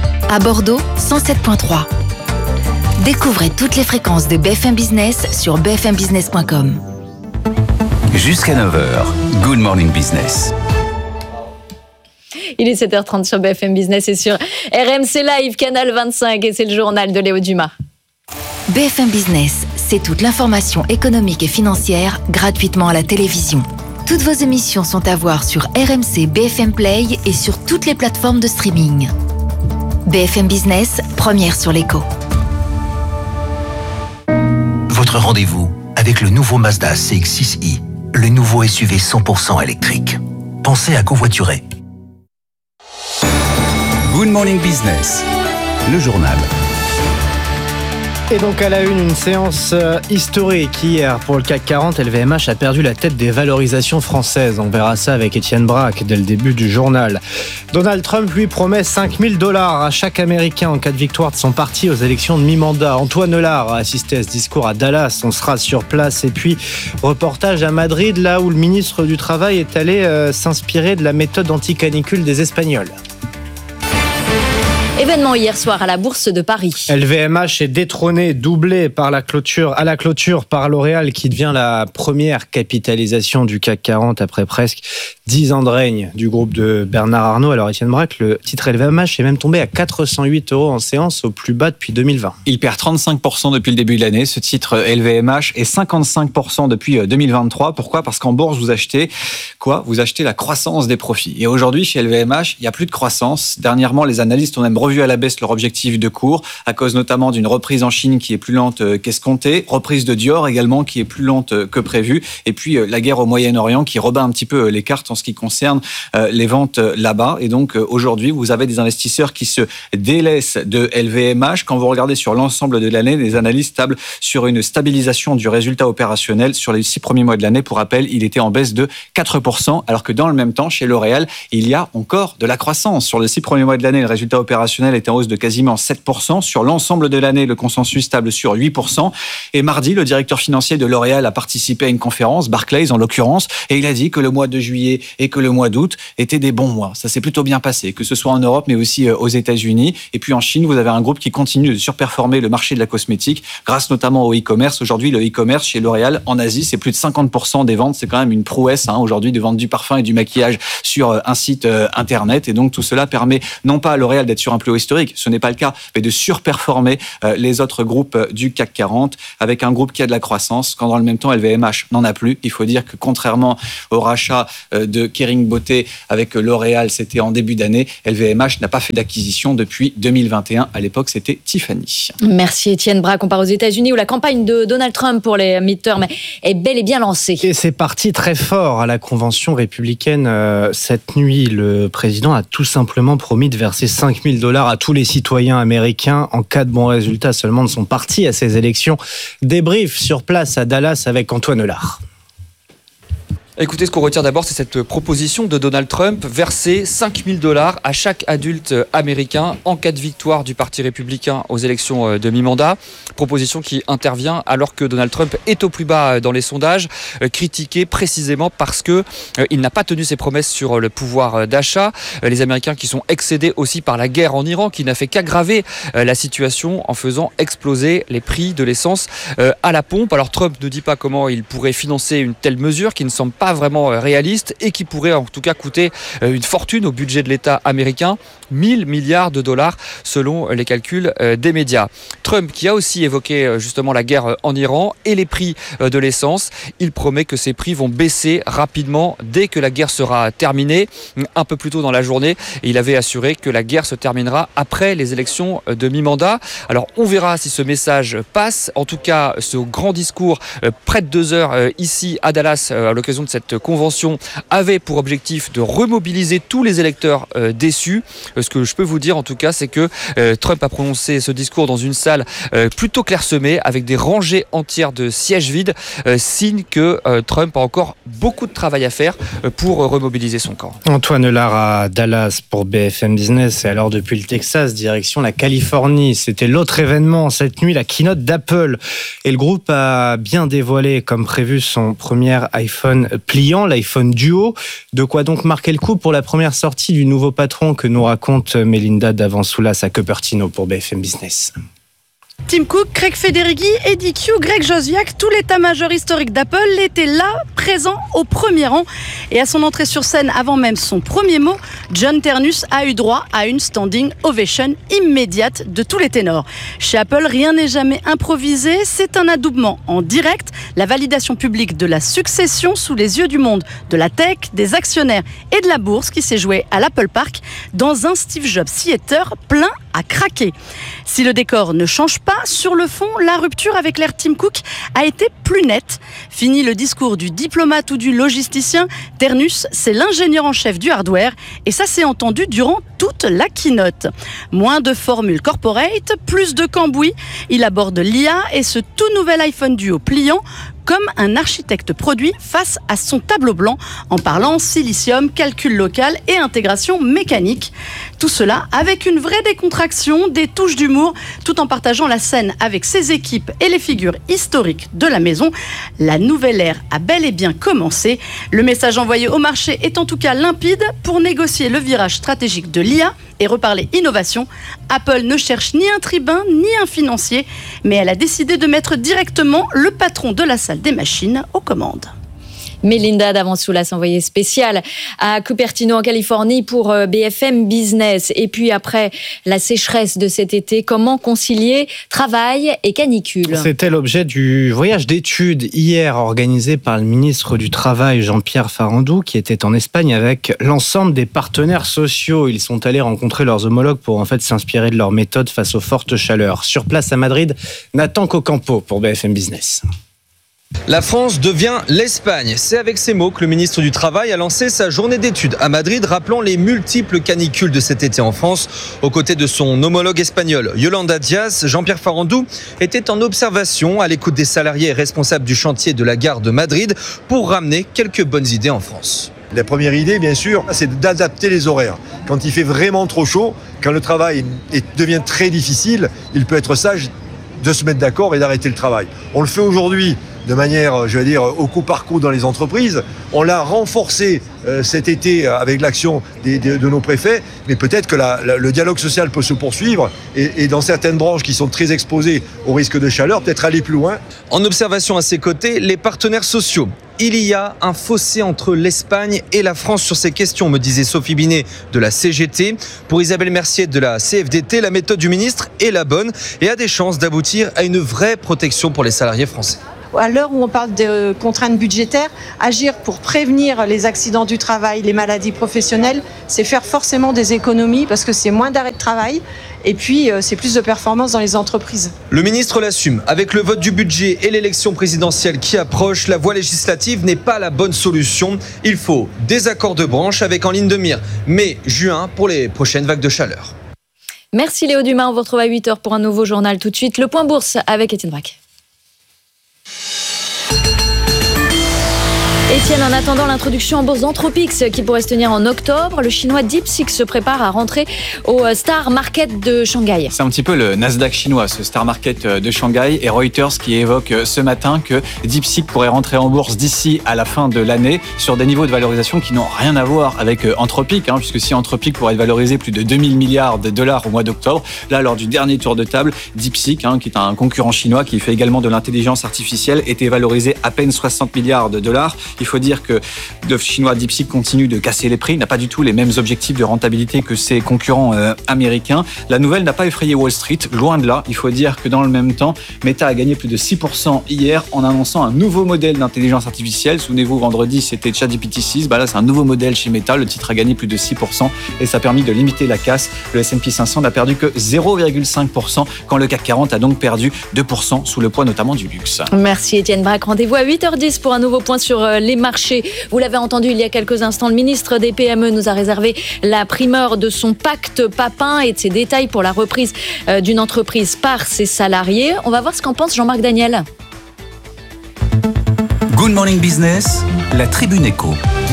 À Bordeaux, cent sept virgule trois. Découvrez toutes les fréquences de B F M Business sur b f m business point com. Jusqu'à neuf heures, Good Morning Business. Il est sept heures trente sur B F M Business et sur R M C Live, Canal vingt-cinq, et c'est le journal de Léo Dumas. B F M Business, c'est toute l'information économique et financière gratuitement à la télévision. Toutes vos émissions sont à voir sur R M C B F M Play et sur toutes les plateformes de streaming. B F M Business, première sur l'écho. Votre rendez-vous avec le nouveau Mazda C X six i, le nouveau S U V cent pour cent électrique. Pensez à covoiturer. Good Morning Business, le journal. Et donc à la une, une séance euh, historique hier pour le C A C quarante. L V M H a perdu la tête des valorisations françaises. On verra ça avec Étienne Braque dès le début du journal. Donald Trump lui promet cinq mille dollars à chaque Américain en cas de victoire de son parti aux élections de mi-mandat. Antoine Hollard a assisté à ce discours à Dallas. On sera sur place. Et puis reportage à Madrid, là où le ministre du Travail est allé euh, s'inspirer de la méthode anti-canicule des Espagnols. Événement hier soir à la Bourse de Paris. L V M H est détrôné, doublé par la clôture, à la clôture par L'Oréal qui devient la première capitalisation du C A C quarante après presque dix ans de règne du groupe de Bernard Arnault. Alors Étienne Braque, le titre L V M H est même tombé à quatre cent huit euros en séance, au plus bas depuis deux mille vingt. Il perd trente-cinq pour cent depuis le début de l'année, ce titre L V M H, et cinquante-cinq pour cent depuis deux mille vingt-trois. Pourquoi ? Parce qu'en bourse, vous achetez quoi ? Vous achetez la croissance des profits. Et aujourd'hui, chez L V M H, il n'y a plus de croissance. Dernièrement, les analystes ont même revu à la baisse leur objectif de cours, à cause notamment d'une reprise en Chine qui est plus lente qu'escomptée, reprise de Dior également qui est plus lente que prévu, et puis la guerre au Moyen-Orient qui rebat un petit peu les cartes en ce qui concerne les ventes là-bas. Et donc aujourd'hui, vous avez des investisseurs qui se délaissent de L V M H. Quand vous regardez sur l'ensemble de l'année, les analystes tablent sur une stabilisation du résultat opérationnel sur les six premiers mois de l'année. Pour rappel, il était en baisse de quatre pour cent, alors que dans le même temps, chez L'Oréal, il y a encore de la croissance. Sur les six premiers mois de l'année, le résultat opérationnel était en hausse de quasiment sept pour cent. Sur l'ensemble de l'année, le consensus table sur huit pour cent. Et mardi, le directeur financier de L'Oréal a participé à une conférence, Barclays en l'occurrence, et il a dit que le mois de juillet et que le mois d'août étaient des bons mois. Ça s'est plutôt bien passé, que ce soit en Europe, mais aussi aux États-Unis. Et puis en Chine, vous avez un groupe qui continue de surperformer le marché de la cosmétique, grâce notamment au e-commerce. Aujourd'hui, le e-commerce chez L'Oréal en Asie, c'est plus de cinquante pour cent des ventes. C'est quand même une prouesse hein, aujourd'hui de vendre du parfum et du maquillage sur un site euh, internet. Et donc tout cela permet non pas à L'Oréal d'être sur un plus plus haut historique. Ce n'est pas le cas, mais de surperformer les autres groupes du C A C quarante avec un groupe qui a de la croissance, quand dans le même temps, L V M H n'en a plus. Il faut dire que contrairement au rachat de Kering Beauté avec L'Oréal, c'était en début d'année, L V M H n'a pas fait d'acquisition depuis deux mille vingt et un. À l'époque, c'était Tiffany. Merci Étienne Braque. On part aux États-Unis où la campagne de Donald Trump pour les midterms est bel et bien lancée. Et c'est parti très fort à la convention républicaine euh, cette nuit. Le président a tout simplement promis de verser cinq mille dollars à tous les citoyens américains en cas de bon résultat seulement de son parti à ces élections. Débrief sur place à Dallas avec Antoine Lard. Écoutez, ce qu'on retient d'abord, c'est cette proposition de Donald Trump, verser cinq mille dollars à chaque adulte américain en cas de victoire du Parti républicain aux élections de mi-mandat. Proposition qui intervient alors que Donald Trump est au plus bas dans les sondages, critiqué précisément parce que il n'a pas tenu ses promesses sur le pouvoir d'achat. Les Américains qui sont excédés aussi par la guerre en Iran, qui n'a fait qu'aggraver la situation en faisant exploser les prix de l'essence à la pompe. Alors Trump ne dit pas comment il pourrait financer une telle mesure qui ne semble pas vraiment réaliste et qui pourrait en tout cas coûter une fortune au budget de l'État américain, mille milliards de dollars selon les calculs des médias. Trump qui a aussi évoqué justement la guerre en Iran et les prix de l'essence, il promet que ces prix vont baisser rapidement dès que la guerre sera terminée. Un peu plus tôt dans la journée, il avait assuré que la guerre se terminera après les élections de mi-mandat. Alors on verra si ce message passe. En tout cas, ce grand discours près de deux heures ici à Dallas à l'occasion de cette convention avait pour objectif de remobiliser tous les électeurs euh, déçus. Euh, ce que je peux vous dire en tout cas, c'est que euh, Trump a prononcé ce discours dans une salle euh, plutôt clairsemée avec des rangées entières de sièges vides, euh, signe que euh, Trump a encore beaucoup de travail à faire euh, pour euh, remobiliser son camp. Antoine Lard à Dallas pour B F M Business. Et alors depuis le Texas, direction la Californie. C'était l'autre événement cette nuit, la keynote d'Apple. Et le groupe a bien dévoilé comme prévu son premier iPhone pliant, l'iPhone Duo. De quoi donc marquer le coup pour la première sortie du nouveau patron que nous raconte Mélinda Davansoulas à Cupertino pour B F M Business. Tim Cook, Craig Federighi, Eddie Q, Greg Joswiak, tout l'état-major historique d'Apple était là, présent au premier rang. Et à son entrée sur scène, avant même son premier mot, John Ternus a eu droit à une standing ovation immédiate de tous les ténors. Chez Apple, rien n'est jamais improvisé, c'est un adoubement en direct, la validation publique de la succession sous les yeux du monde, de la tech, des actionnaires et de la bourse qui s'est jouée à l'Apple Park dans un Steve Jobs theater plein à craquer. Si le décor ne change pas, sur le fond, la rupture avec l'ère Tim Cook a été plus nette. Fini le discours du diplomate ou du logisticien, Ternus, c'est l'ingénieur en chef du hardware et ça s'est entendu durant toute la keynote. Moins de formules corporate, plus de cambouis. Il aborde l'I A et ce tout nouvel iPhone Duo pliant comme un architecte produit face à son tableau blanc en parlant silicium, calcul local et intégration mécanique. Tout cela avec une vraie décontraction, des touches d'humour, tout en partageant la scène avec ses équipes et les figures historiques de la maison. La nouvelle ère a bel et bien commencé. Le message envoyé au marché est en tout cas limpide pour négocier le virage stratégique de l'I A et reparler innovation. Apple ne cherche ni un tribun ni un financier, mais elle a décidé de mettre directement le patron de la salle des machines aux commandes. Mélinda Davansoulas, envoyée spéciale à Cupertino en Californie pour B F M Business. Et puis après la sécheresse de cet été, comment concilier travail et canicule ? C'était l'objet du voyage d'études hier organisé par le ministre du Travail Jean-Pierre Farandou qui était en Espagne avec l'ensemble des partenaires sociaux. Ils sont allés rencontrer leurs homologues pour en fait s'inspirer de leurs méthodes face aux fortes chaleurs. Sur place à Madrid, Nathan Cocampo pour B F M Business. La France devient l'Espagne. C'est avec ces mots que le ministre du Travail a lancé sa journée d'études à Madrid, rappelant les multiples canicules de cet été en France. Aux côtés de son homologue espagnol, Yolanda Díaz, Jean-Pierre Farandou était en observation à l'écoute des salariés et responsables du chantier de la gare de Madrid pour ramener quelques bonnes idées en France. La première idée, bien sûr, c'est d'adapter les horaires. Quand il fait vraiment trop chaud, quand le travail est, devient très difficile, il peut être sage de se mettre d'accord et d'arrêter le travail. On le fait aujourd'hui de manière, je vais dire, au coup par coup dans les entreprises. On l'a renforcé euh, cet été avec l'action des, des, de nos préfets, mais peut-être que la, la, le dialogue social peut se poursuivre et, et dans certaines branches qui sont très exposées au risque de chaleur, peut-être aller plus loin. En observation à ses côtés, les partenaires sociaux. Il y a un fossé entre l'Espagne et la France sur ces questions, me disait Sophie Binet de la C G T. Pour Isabelle Mercier de la C F D T, la méthode du ministre est la bonne et a des chances d'aboutir à une vraie protection pour les salariés français. À l'heure où on parle de contraintes budgétaires, agir pour prévenir les accidents du travail, les maladies professionnelles, c'est faire forcément des économies parce que c'est moins d'arrêts de travail et puis c'est plus de performance dans les entreprises. Le ministre l'assume. Avec le vote du budget et l'élection présidentielle qui approche, la voie législative n'est pas la bonne solution. Il faut des accords de branche avec en ligne de mire mai, juin pour les prochaines vagues de chaleur. Merci Léo Dumas, on vous retrouve à huit heures pour un nouveau journal tout de suite. Le point bourse avec Étienne Braque. Étienne, en attendant l'introduction en bourse d'Anthropix qui pourrait se tenir en octobre, le chinois DeepSeek se prépare à rentrer au Star Market de Shanghai. C'est un petit peu le Nasdaq chinois, ce Star Market de Shanghai, et Reuters qui évoque ce matin que DeepSeek pourrait rentrer en bourse d'ici à la fin de l'année sur des niveaux de valorisation qui n'ont rien à voir avec Anthropic, hein, puisque si Anthropic pourrait être valorisé plus de deux mille milliards de dollars au mois d'octobre, là lors du dernier tour de table, DeepSeek, hein, qui est un concurrent chinois qui fait également de l'intelligence artificielle, était valorisé à peine soixante milliards de dollars. Il faut dire que le chinois DeepSeek continue de casser les prix, n'a pas du tout les mêmes objectifs de rentabilité que ses concurrents euh, américains. La nouvelle n'a pas effrayé Wall Street, loin de là. Il faut dire que dans le même temps, Meta a gagné plus de six pour cent hier en annonçant un nouveau modèle d'intelligence artificielle. Souvenez-vous, vendredi, c'était ChatGPT six. Bah là, c'est un nouveau modèle chez Meta. Le titre a gagné plus de six pour cent et ça a permis de limiter la casse. Le S and P cinq cents n'a perdu que zéro virgule cinq pour cent quand le C A C quarante a donc perdu deux pour cent sous le poids notamment du luxe. Merci Étienne Braque. Rendez-vous à huit heures dix pour un nouveau point sur les marchés. Vous l'avez entendu il y a quelques instants, le ministre des P M E nous a réservé la primeur de son pacte Papin et de ses détails pour la reprise d'une entreprise par ses salariés. On va voir ce qu'en pense Jean-Marc Daniel. Good Morning Business, la Tribune Éco.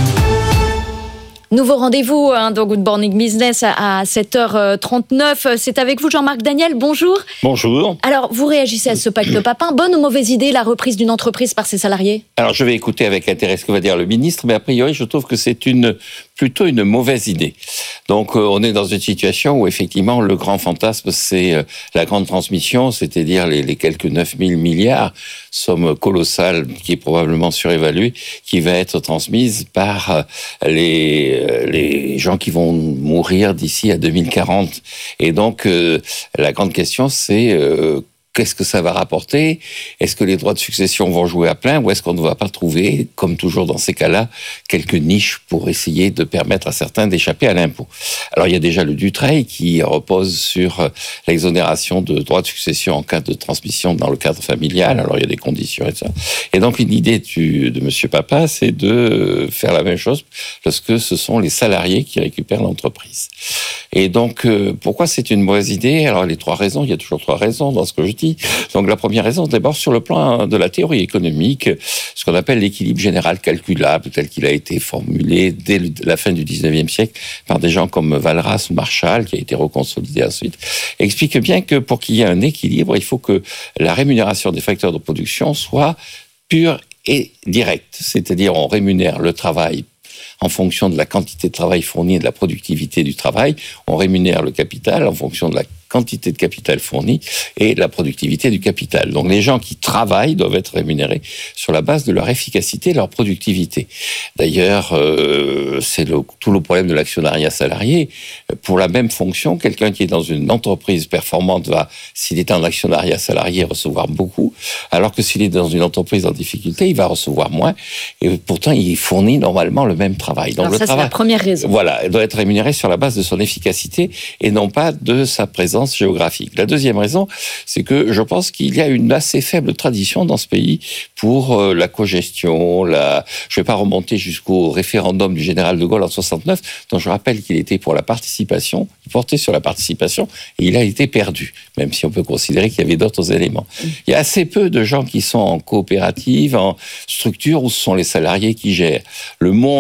Nouveau rendez-vous hein, dans Good Morning Business à sept heures trente-neuf. C'est avec vous Jean-Marc Daniel, bonjour. Bonjour. Alors, vous réagissez à ce pacte Papin. Bonne ou mauvaise idée, la reprise d'une entreprise par ses salariés ? Alors, je vais écouter avec intérêt ce que va dire le ministre, mais a priori, je trouve que c'est une, plutôt une mauvaise idée. Donc, euh, on est dans une situation où, effectivement, le grand fantasme, c'est euh, la grande transmission, c'est-à-dire les, les quelques neuf mille milliards, somme colossale, qui est probablement surévaluée, qui va être transmise par euh, les... les gens qui vont mourir d'ici à deux mille quarante. Et donc, euh, la grande question, c'est euh, qu'est-ce que ça va rapporter ? Est-ce que les droits de succession vont jouer à plein ou est-ce qu'on ne va pas trouver, comme toujours dans ces cas-là, quelques niches pour essayer de permettre à certains d'échapper à l'impôt ? Alors, il y a déjà le Dutreil qui repose sur l'exonération de droits de succession en cas de transmission dans le cadre familial. Alors, il y a des conditions et ça. Et donc, une idée du, de M. Papin, c'est de faire la même chose lorsque ce sont les salariés qui récupèrent l'entreprise. Et donc, pourquoi c'est une mauvaise idée ? Alors, les trois raisons, il y a toujours trois raisons dans ce que je dis. Donc la première raison, d'abord sur le plan de la théorie économique, ce qu'on appelle l'équilibre général calculable, tel qu'il a été formulé dès la fin du dix-neuvième siècle par des gens comme Walras ou Marshall, qui a été reconsolidé ensuite, explique bien que pour qu'il y ait un équilibre, il faut que la rémunération des facteurs de production soit pure et directe. C'est-à-dire on rémunère le travail en fonction de la quantité de travail fourni et de la productivité du travail, on rémunère le capital en fonction de la quantité de capital fourni et de la productivité du capital. Donc les gens qui travaillent doivent être rémunérés sur la base de leur efficacité et leur productivité. D'ailleurs, euh, c'est le, tout le problème de l'actionnariat salarié. Pour la même fonction, quelqu'un qui est dans une entreprise performante va, s'il est en actionnariat salarié, recevoir beaucoup, alors que s'il est dans une entreprise en difficulté, il va recevoir moins. Et pourtant, il fournit normalement le même travail. Donc alors le ça, travail, c'est la première raison. Voilà, il doit être rémunéré sur la base de son efficacité et non pas de sa présence géographique. La deuxième raison, c'est que je pense qu'il y a une assez faible tradition dans ce pays pour euh, la cogestion, la... je ne vais pas remonter jusqu'au référendum du général de Gaulle en soixante-neuf, dont je rappelle qu'il était pour la participation, il portait sur la participation, et il a été perdu, même si on peut considérer qu'il y avait d'autres éléments. Il y a assez peu de gens qui sont en coopérative, en structure, où ce sont les salariés qui gèrent. Le monde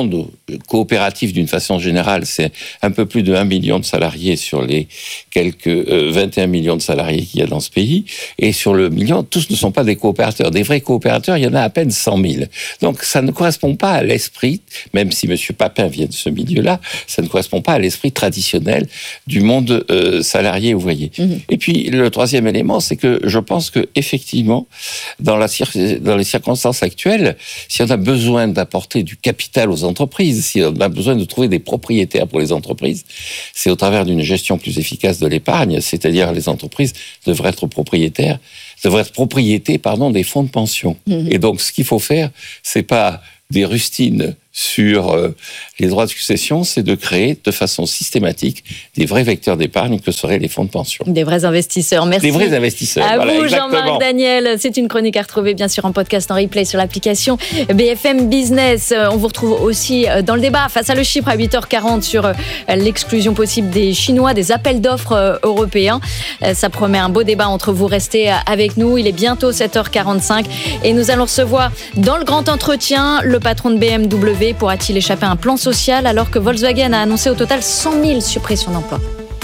coopératives d'une façon générale, c'est un peu plus de un million de salariés sur les quelques euh, vingt et un millions de salariés qu'il y a dans ce pays. Et sur le million, tous ne sont pas des coopérateurs. Des vrais coopérateurs, il y en a à peine cent mille. Donc ça ne correspond pas à l'esprit, même si M. Papin vient de ce milieu-là, ça ne correspond pas à l'esprit traditionnel du monde euh, salarié ouvrier. Mmh. Et puis le troisième élément, c'est que je pense que effectivement, dans, la, dans les circonstances actuelles, si on a besoin d'apporter du capital aux entreprises, si on a besoin de trouver des propriétaires pour les entreprises, c'est au travers d'une gestion plus efficace de l'épargne, c'est-à-dire les entreprises devraient être propriétaires, devraient être propriétés, pardon, des fonds de pension. Mmh. Et donc, ce qu'il faut faire, c'est pas des rustines sur euh, les droits de succession, c'est de créer de façon systématique des vrais vecteurs d'épargne que seraient les fonds de pension. Des vrais investisseurs, merci. Des vrais investisseurs, à voilà, vous, exactement. Jean-Marc Daniel. C'est une chronique à retrouver bien sûr en podcast, en replay sur l'application B F M Business. On vous retrouve aussi dans le débat face à le Chypre à huit heures quarante sur l'exclusion possible des Chinois des appels d'offres européens. Ça promet un beau débat entre vous. Restez avec nous. Il est bientôt sept heures quarante-cinq et nous allons recevoir dans le grand entretien le patron de B M W. Pourra-t-il échapper à un plan social alors que Volkswagen a annoncé au total cent mille suppressions d'emplois?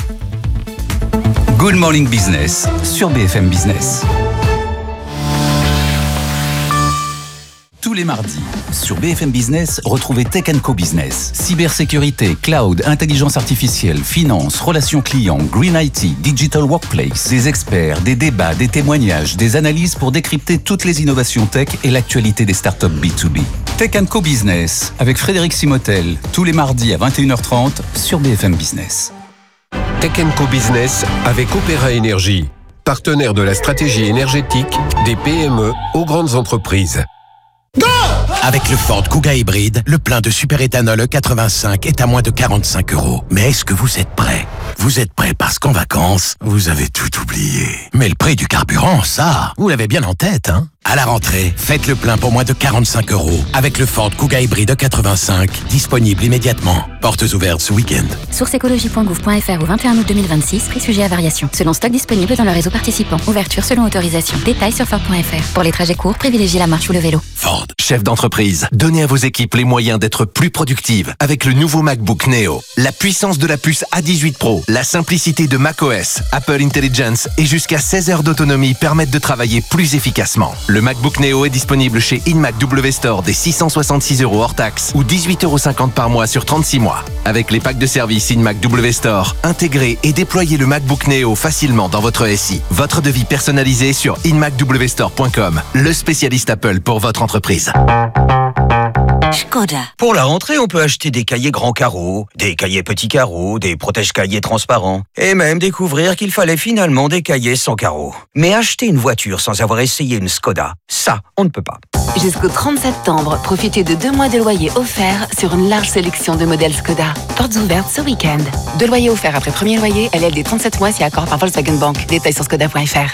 Good Morning Business sur B F M Business. Tous les mardis, sur B F M Business, retrouvez Tech and Co Business. Cybersécurité, cloud, intelligence artificielle, finance, relations clients, green I T, digital workplace. Des experts, des débats, des témoignages, des analyses pour décrypter toutes les innovations tech et l'actualité des startups B deux B. Tech and Co Business, avec Frédéric Simotel, tous les mardis à vingt et une heures trente sur B F M Business. Tech and Co Business avec Opéra Énergie, partenaire de la stratégie énergétique des P M E aux grandes entreprises. Go! Avec le Ford Kuga hybride, le plein de superéthanol E quatre-vingt-cinq est à moins de quarante-cinq euros. Mais est-ce que vous êtes prêts? Vous êtes prêts parce qu'en vacances, vous avez tout oublié. Mais le prix du carburant, ça, vous l'avez bien en tête, hein? À la rentrée, faites le plein pour moins de quarante-cinq euros avec le Ford Kuga hybride E quatre-vingt-cinq, disponible immédiatement. Portes ouvertes ce week-end. source écologie point gouv point f r au vingt et un août deux mille vingt-six, prix sujet à variation. Selon stock disponible dans le réseau participant. Ouverture selon autorisation. Détails sur Ford point f r. Pour les trajets courts, privilégiez la marche ou le vélo. Ford, chef d'entreprise, donnez à vos équipes les moyens d'être plus productives avec le nouveau MacBook Neo. La puissance de la puce A dix-huit Pro, la simplicité de macOS, Apple Intelligence et jusqu'à seize heures d'autonomie permettent de travailler plus efficacement. Le MacBook Neo est disponible chez InMac W Store dès six cent soixante-six euros hors taxe ou dix-huit euros cinquante par mois sur trente-six mois. Avec les packs de service InMac W Store, intégrez et déployez le MacBook Neo facilement dans votre S I. Votre devis personnalisé sur in mac w store point com, le spécialiste Apple pour votre entreprise. Skoda. Pour la rentrée, on peut acheter des cahiers grands carreaux, des cahiers petits carreaux, des protège-cahiers transparents, et même découvrir qu'il fallait finalement des cahiers sans carreaux. Mais acheter une voiture sans avoir essayé une Skoda, ça, on ne peut pas. Jusqu'au trente septembre, profitez de deux mois de loyer offerts sur une large sélection de modèles Skoda. Portes ouvertes ce week-end. Deux loyers offerts après premier loyer, L L D trente-sept mois si accord par Volkswagen Bank. Détails sur skoda point f r.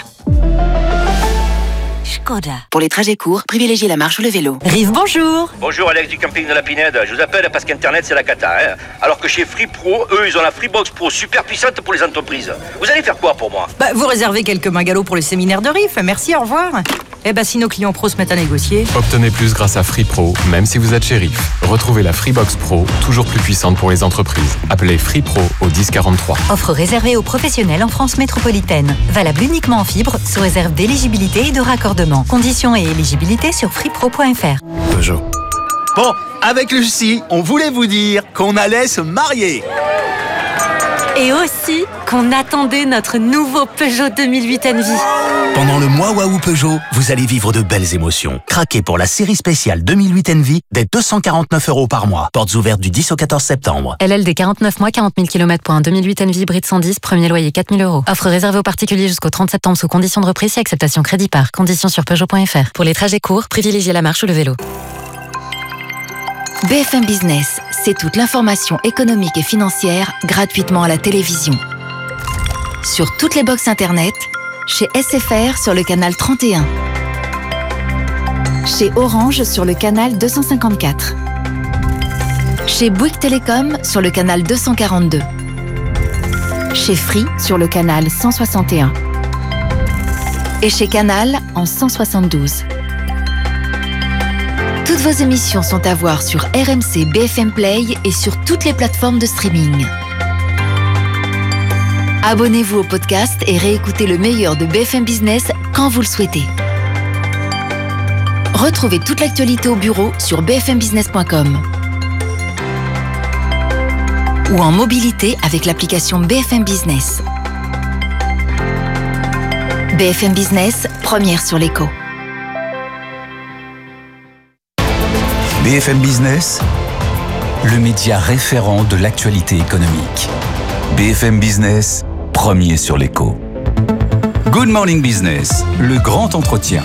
Skoda. Pour les trajets courts, privilégiez la marche ou le vélo. Rive, bonjour. Bonjour, Alex du camping de la Pinède. Je vous appelle parce qu'Internet, c'est la cata. Hein, alors que chez Free Pro, eux, ils ont la Freebox Pro super puissante pour les entreprises. Vous allez faire quoi pour moi? Bah, vous réservez quelques bungalows pour le séminaire de Riff. Merci, au revoir. Eh bah, si nos clients pros se mettent à négocier. Obtenez plus grâce à Free Pro, même si vous êtes chez Riff. Retrouvez la Freebox Pro, toujours plus puissante pour les entreprises. Appelez Free Pro au dix quarante-trois. Offre réservée aux professionnels en France métropolitaine. Valable uniquement en fibre, sous réserve d'éligibilité et de raccordement. Conditions et éligibilité sur free pro point f r. Peugeot. Bon, avec Lucie, on voulait vous dire qu'on allait se marier. Et aussi qu'on attendait notre nouveau Peugeot deux mille huit Envy. Pendant le mois Waouh Peugeot, vous allez vivre de belles émotions. Craquez pour la série spéciale deux mille huit Envy dès deux cent quarante-neuf euros par mois. Portes ouvertes du dix au quatorze septembre. L L D quarante-neuf mois, quarante mille kilomètres pour un deux mille huit Envy hybride cent dix, premier loyer quatre mille euros. Offre réservée aux particuliers jusqu'au trente septembre sous conditions de reprise et acceptation crédit par. Conditions sur peugeot point f r. Pour les trajets courts, privilégiez la marche ou le vélo. B F M Business, c'est toute l'information économique et financière gratuitement à la télévision. Sur toutes les box internet, chez S F R sur le canal trente et un. Chez Orange sur le canal deux cent cinquante-quatre. Chez Bouygues Télécom sur le canal deux cent quarante-deux. Chez Free sur le canal cent soixante et un. Et chez Canal en cent soixante-douze. Toutes vos émissions sont à voir sur R M C B F M Play et sur toutes les plateformes de streaming. Abonnez-vous au podcast et réécoutez le meilleur de B F M Business quand vous le souhaitez. Retrouvez toute l'actualité au bureau sur b f m business point com ou en mobilité avec l'application B F M Business. B F M Business, première sur l'écho. B F M Business, le média référent de l'actualité économique. B F M Business, premier sur l'écho. Good Morning Business, le grand entretien.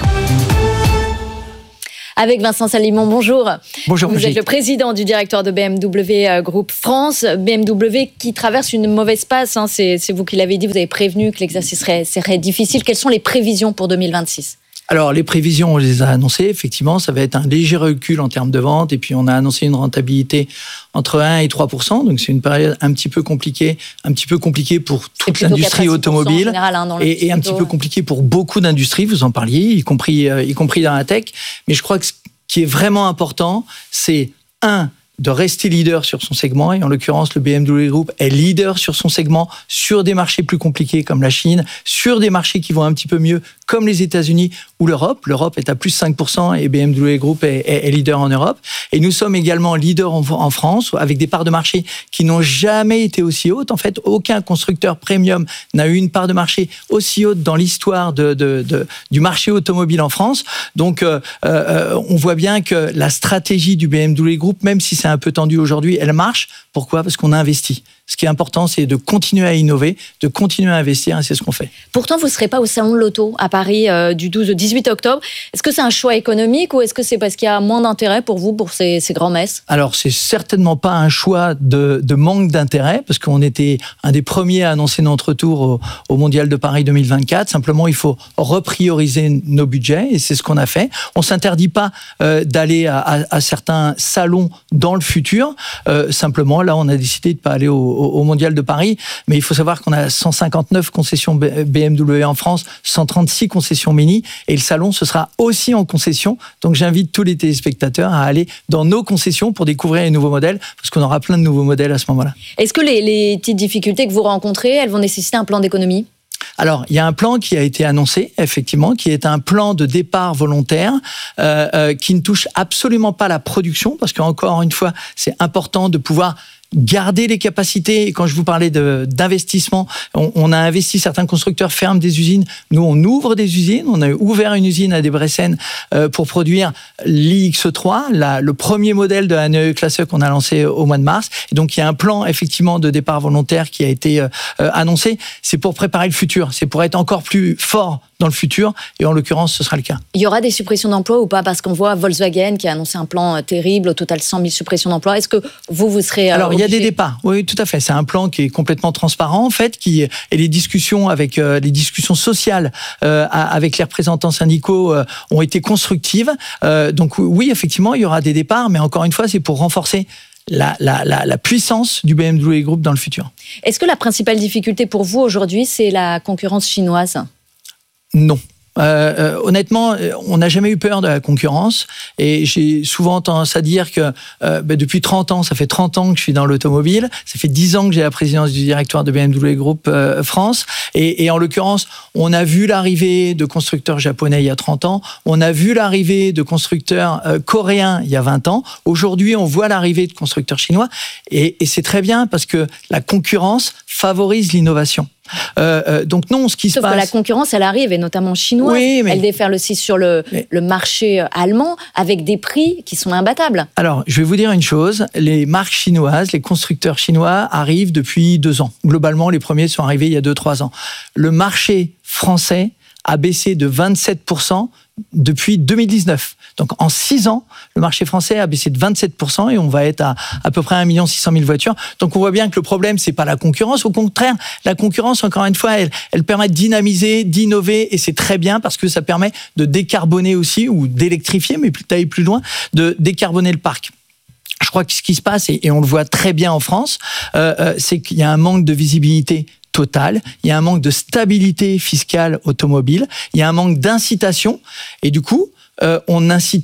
Avec Vincent Salimon, bonjour. Bonjour. Vous Brigitte. êtes le président du directoire de B M W Group France. B M W qui traverse une mauvaise passe, hein. c'est, c'est vous qui l'avez dit, vous avez prévenu que l'exercice serait, serait difficile. Quelles sont les prévisions pour deux mille vingt-six ? Alors, les prévisions, on les a annoncées. Effectivement, ça va être un léger recul en termes de vente. Et puis, on a annoncé une rentabilité entre un et trois pour cent. Donc, c'est une période un petit peu compliquée, un petit peu compliquée pour toute l'industrie automobile. Général, hein, et, et un petit peu compliquée pour beaucoup d'industries. Vous en parliez, y compris, euh, y compris dans la tech. Mais je crois que ce qui est vraiment important, c'est un, de rester leader sur son segment, et en l'occurrence, le B M W Group est leader sur son segment, sur des marchés plus compliqués comme la Chine, sur des marchés qui vont un petit peu mieux comme les États-Unis ou l'Europe. L'Europe est à plus cinq pour cent et B M W Group est, est, est leader en Europe. Et nous sommes également leader en, en France, avec des parts de marché qui n'ont jamais été aussi hautes. En fait, aucun constructeur premium n'a eu une part de marché aussi haute dans l'histoire de, de, de, du marché automobile en France. Donc, euh, euh, on voit bien que la stratégie du B M W Group, même si c'est un peu tendu aujourd'hui, elle marche. Pourquoi ? Parce qu'on a investi. Ce qui est important, c'est de continuer à innover, de continuer à investir, et c'est ce qu'on fait. Pourtant, vous ne serez pas au Salon de l'Auto à Paris euh, du douze au dix-huit octobre. Est-ce que c'est un choix économique ou est-ce que c'est parce qu'il y a moins d'intérêt pour vous, pour ces, ces grands messes ? Alors, c'est certainement pas un choix de, de manque d'intérêt, parce qu'on était un des premiers à annoncer notre retour au, au Mondial de Paris deux mille vingt-quatre. Simplement, il faut reprioriser nos budgets, et c'est ce qu'on a fait. On ne s'interdit pas euh, d'aller à, à, à certains salons dans le futur. Euh, simplement, là, on a décidé de ne pas aller au au Mondial de Paris, mais il faut savoir qu'on a cent cinquante-neuf concessions B M W en France, cent trente-six concessions Mini, et le salon, ce sera aussi en concession. Donc j'invite tous les téléspectateurs à aller dans nos concessions pour découvrir les nouveaux modèles, parce qu'on aura plein de nouveaux modèles à ce moment-là. Est-ce que les, les petites difficultés que vous rencontrez, elles vont nécessiter un plan d'économie ? Alors, il y a un plan qui a été annoncé, effectivement, qui est un plan de départ volontaire euh, euh, qui ne touche absolument pas la production, parce qu'encore une fois, c'est important de pouvoir garder les capacités. Et quand je vous parlais de, d'investissement, on, on a investi, certains constructeurs ferment des usines. Nous, on ouvre des usines. On a ouvert une usine à Debrecen euh, pour produire l'I X trois, la, le premier modèle de la Neue Klasse qu'on a lancé au mois de mars. Et donc, il y a un plan, effectivement, de départ volontaire qui a été euh, annoncé. C'est pour préparer le futur. C'est pour être encore plus fort dans le futur, et en l'occurrence, ce sera le cas. Il y aura des suppressions d'emplois ou pas ? Parce qu'on voit Volkswagen qui a annoncé un plan terrible, au total cent mille suppressions d'emplois. Est-ce que vous, vous serez euh, Alors, obligé... il y a des départs, oui, tout à fait. C'est un plan qui est complètement transparent, en fait, qui, et les discussions avec euh, les discussions sociales euh, avec les représentants syndicaux euh, ont été constructives. Euh, donc oui, effectivement, il y aura des départs, mais encore une fois, c'est pour renforcer La, la, la, la puissance du B M W Group dans le futur. Est-ce que la principale difficulté pour vous aujourd'hui, c'est la concurrence chinoise ? Non. Euh, euh, honnêtement, on n'a jamais eu peur de la concurrence, et j'ai souvent tendance à dire que euh, bah, depuis trente ans, ça fait trente ans que je suis dans l'automobile, ça fait dix ans que j'ai la présidence du directoire de B M W Group euh, France, et, et en l'occurrence, on a vu l'arrivée de constructeurs japonais il y a trente ans, on a vu l'arrivée de constructeurs euh, coréens il y a vingt ans, aujourd'hui on voit l'arrivée de constructeurs chinois, et, et c'est très bien parce que la concurrence favorise l'innovation. Euh, euh, donc non, ce qui Sauf se passe... que la concurrence, elle arrive, et notamment chinoise. Oui, mais... Elle déferle aussi sur le, mais... le marché allemand, avec des prix qui sont imbattables. Alors, je vais vous dire une chose. Les marques chinoises, les constructeurs chinois arrivent depuis deux ans. Globalement, les premiers sont arrivés il y a deux, trois ans. Le marché français a baissé de vingt-sept pour cent depuis deux mille dix-neuf. Donc, en six ans, le marché français a baissé de vingt-sept pour cent et on va être à à peu près un million six cent mille voitures. Donc, on voit bien que le problème, c'est pas la concurrence. Au contraire, la concurrence, encore une fois, elle, elle permet de dynamiser, d'innover, et c'est très bien parce que ça permet de décarboner aussi, ou d'électrifier, mais d'aller plus loin, de décarboner le parc. Je crois que ce qui se passe, et, et on le voit très bien en France, euh, euh, c'est qu'il y a un manque de visibilité totale, il y a un manque de stabilité fiscale automobile, il y a un manque d'incitation, et du coup, euh, on n'incite pas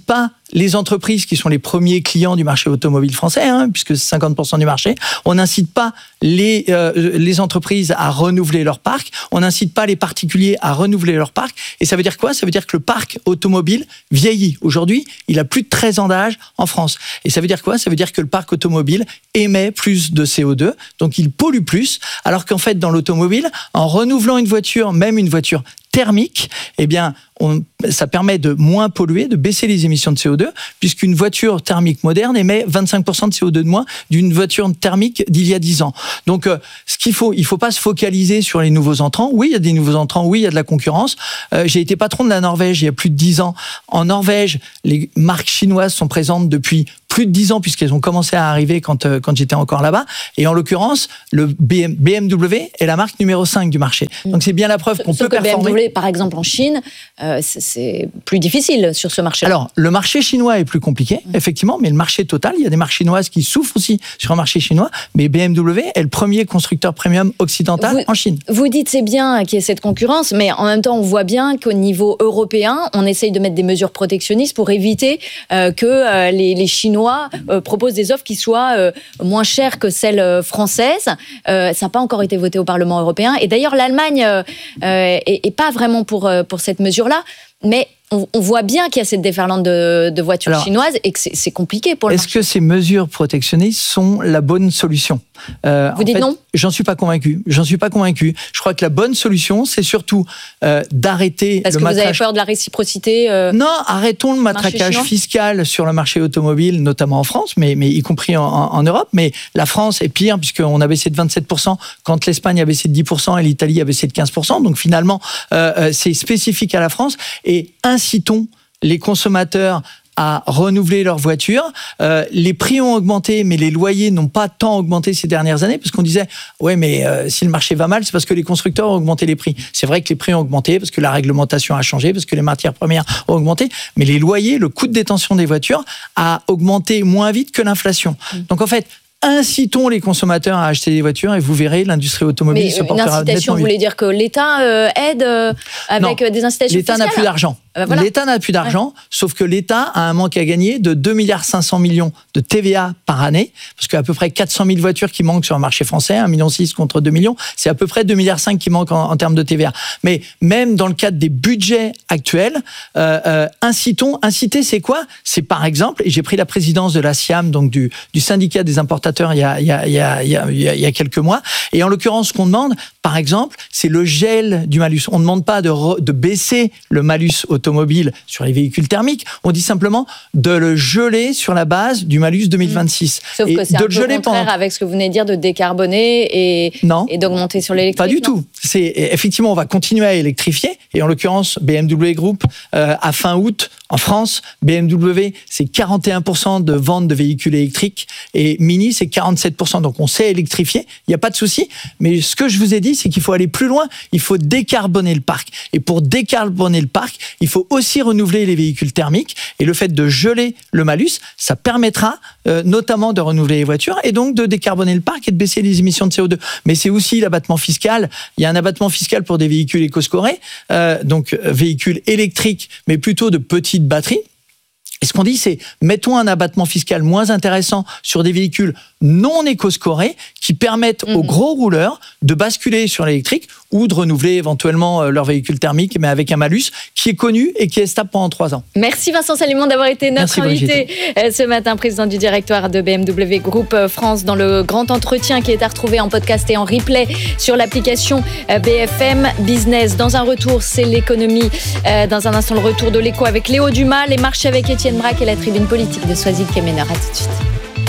les entreprises qui sont les premiers clients du marché automobile français, hein, puisque c'est cinquante pour cent du marché. On n'incite pas les, euh, les entreprises à renouveler leur parc. On n'incite pas les particuliers à renouveler leur parc. Et ça veut dire quoi ? Ça veut dire que le parc automobile vieillit. Aujourd'hui, il a plus de treize ans d'âge en France. Et ça veut dire quoi ? Ça veut dire que le parc automobile émet plus de C O deux, donc il pollue plus, alors qu'en fait, dans l'automobile, en renouvelant une voiture, même une voiture thermique, eh bien, on, ça permet de moins polluer, de baisser les émissions de C O deux, puisqu'une voiture thermique moderne émet vingt-cinq pour cent de C O deux de moins d'une voiture thermique d'il y a dix ans. Donc, euh, ce qu'il faut, il faut pas se focaliser sur les nouveaux entrants. Oui, il y a des nouveaux entrants, oui, il y a de la concurrence. Euh, j'ai été patron de la Norvège il y a plus de dix ans. En Norvège, les marques chinoises sont présentes depuis plus de dix ans, puisqu'elles ont commencé à arriver quand, euh, quand j'étais encore là-bas. Et en l'occurrence, le B M W est la marque numéro cinq du marché. Donc, c'est bien la preuve qu'on peut performer. B M W, par exemple, en Chine, euh, c'est plus difficile sur ce marché-là. Alors, le marché chinois est plus compliqué, mmh. effectivement, mais le marché total, il y a des marques chinoises qui souffrent aussi sur un marché chinois, mais B M W est le premier constructeur premium occidental vous, en Chine. Vous dites c'est bien qu'il y ait cette concurrence, mais en même temps, on voit bien qu'au niveau européen, on essaye de mettre des mesures protectionnistes pour éviter euh, que euh, les, les Chinois euh, proposent des offres qui soient euh, moins chères que celles françaises. Euh, ça n'a pas encore été voté au Parlement européen. Et d'ailleurs, l'Allemagne euh, euh, est, est pas vraiment pour, euh, pour cette mesure-là, mais on, on voit bien qu'il y a cette déferlante de, de voitures Alors, chinoises et que c'est, c'est compliqué pour le Est-ce marché. que ces mesures protectionnistes sont la bonne solution ? euh, Vous dites fait, non ? J'en suis pas convaincu. J'en suis pas convaincu. Je crois que la bonne solution, c'est surtout euh, d'arrêter Parce le que matraquage. vous avez peur de la réciprocité euh, Non, arrêtons le matraquage fiscal sur le marché automobile, notamment en France, mais, mais y compris en, en Europe. Mais la France est pire, puisqu'on a baissé de vingt-sept pour cent quand l'Espagne a baissé de dix pour cent et l'Italie a baissé de quinze pour cent. Donc finalement, euh, c'est spécifique à la France. Et incitons les consommateurs à renouveler leur voiture. Euh, les prix ont augmenté, mais les loyers n'ont pas tant augmenté ces dernières années, parce qu'on disait, ouais, mais euh, si le marché va mal, c'est parce que les constructeurs ont augmenté les prix. C'est vrai que les prix ont augmenté, parce que la réglementation a changé, parce que les matières premières ont augmenté, mais les loyers, le coût de détention des voitures a augmenté moins vite que l'inflation. Mmh. Donc en fait, incitons les consommateurs à acheter des voitures et vous verrez, l'industrie automobile mais se portera nettement mieux. Une incitation, vous voulez dire que l'État euh, aide euh, avec non, des incitations l'État fiscales ? n'a plus d'argent. Euh, voilà. L'État n'a plus d'argent, ouais. sauf que l'État a un manque à gagner de deux virgule cinq milliards de T V A par année, parce qu'à peu près quatre cent mille voitures qui manquent sur le marché français, un virgule six million contre deux millions, c'est à peu près deux virgule cinq milliards qui manquent en, en termes de T V A. Mais même dans le cadre des budgets actuels, euh, euh, incitons, inciter, c'est quoi ? C'est par exemple, et j'ai pris la présidence de la SIAM, donc du, du syndicat des importateurs, il y a, il y a, il y a, il y a, il y a quelques mois, et en l'occurrence, ce qu'on demande, par exemple, c'est le gel du malus. On ne demande pas de, re, de baisser le malus automobile sur les véhicules thermiques, on dit simplement de le geler sur la base du malus deux mille vingt-six. Sauf et que c'est de un le peu geler contraire pendant... avec ce que vous venez de dire de décarboner et, non. et d'augmenter sur l'électrique. Pas du non tout. C'est, effectivement, on va continuer à électrifier, et en l'occurrence, B M W Group, euh, à fin août, en France, B M W, c'est quarante et un pour cent de ventes de véhicules électriques, et Mini, c'est quarante-sept pour cent. Donc on sait électrifier, il n'y a pas de souci, mais ce que je vous ai dit, c'est qu'il faut aller plus loin, il faut décarboner le parc. Et pour décarboner le parc, il faut aussi renouveler les véhicules thermiques, et le fait de geler le malus, ça permettra euh, notamment de renouveler les voitures, et donc de décarboner le parc et de baisser les émissions de C O deux. Mais c'est aussi l'abattement fiscal. Il y a un abattement fiscal pour des véhicules éco-scorés, euh, donc euh, véhicules électriques, mais plutôt de petites batteries. Et ce qu'on dit, c'est mettons un abattement fiscal moins intéressant sur des véhicules non éco-scorés qui permettent mmh. aux gros rouleurs de basculer sur l'électrique ou de renouveler éventuellement leur véhicule thermique, mais avec un malus qui est connu et qui est stable pendant trois ans. Merci Vincent Salimon d'avoir été notre Merci, invité Brigitte. Ce matin, président du directoire de B M W Group France, dans le grand entretien qui est à retrouver en podcast et en replay sur l'application B F M Business. Dans un retour, c'est l'économie. Dans un instant, le retour de l'écho avec Léo Dumas, les marchés avec Étienne Braque et la tribune politique de Soisy Kemener. À tout de suite.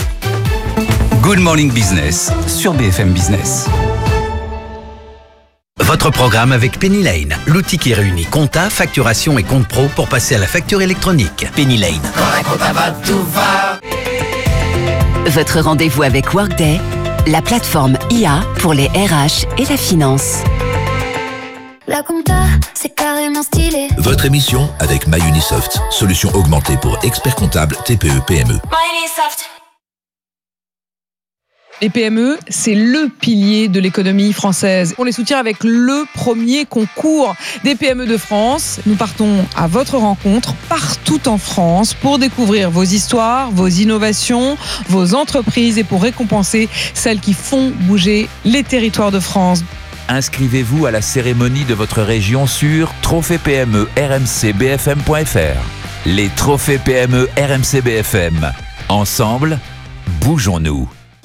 Good Morning Business sur B F M Business. Votre programme avec Penny Lane, l'outil qui réunit compta, facturation et compte pro pour passer à la facture électronique. Penny Lane. Votre rendez-vous avec Workday, la plateforme I A pour les R H et la finance. La compta, c'est carrément stylé. Votre émission avec MyUnisoft, solution augmentée pour experts comptables T P E P M E. MyUnisoft. Les P M E, c'est le pilier de l'économie française. On les soutient avec le premier concours des P M E de France. Nous partons à votre rencontre partout en France pour découvrir vos histoires, vos innovations, vos entreprises et pour récompenser celles qui font bouger les territoires de France. Inscrivez-vous à la cérémonie de votre région sur trophée P M E R M C B F M point F R. Les trophées P M E R M C B F M. Ensemble, bougeons-nous.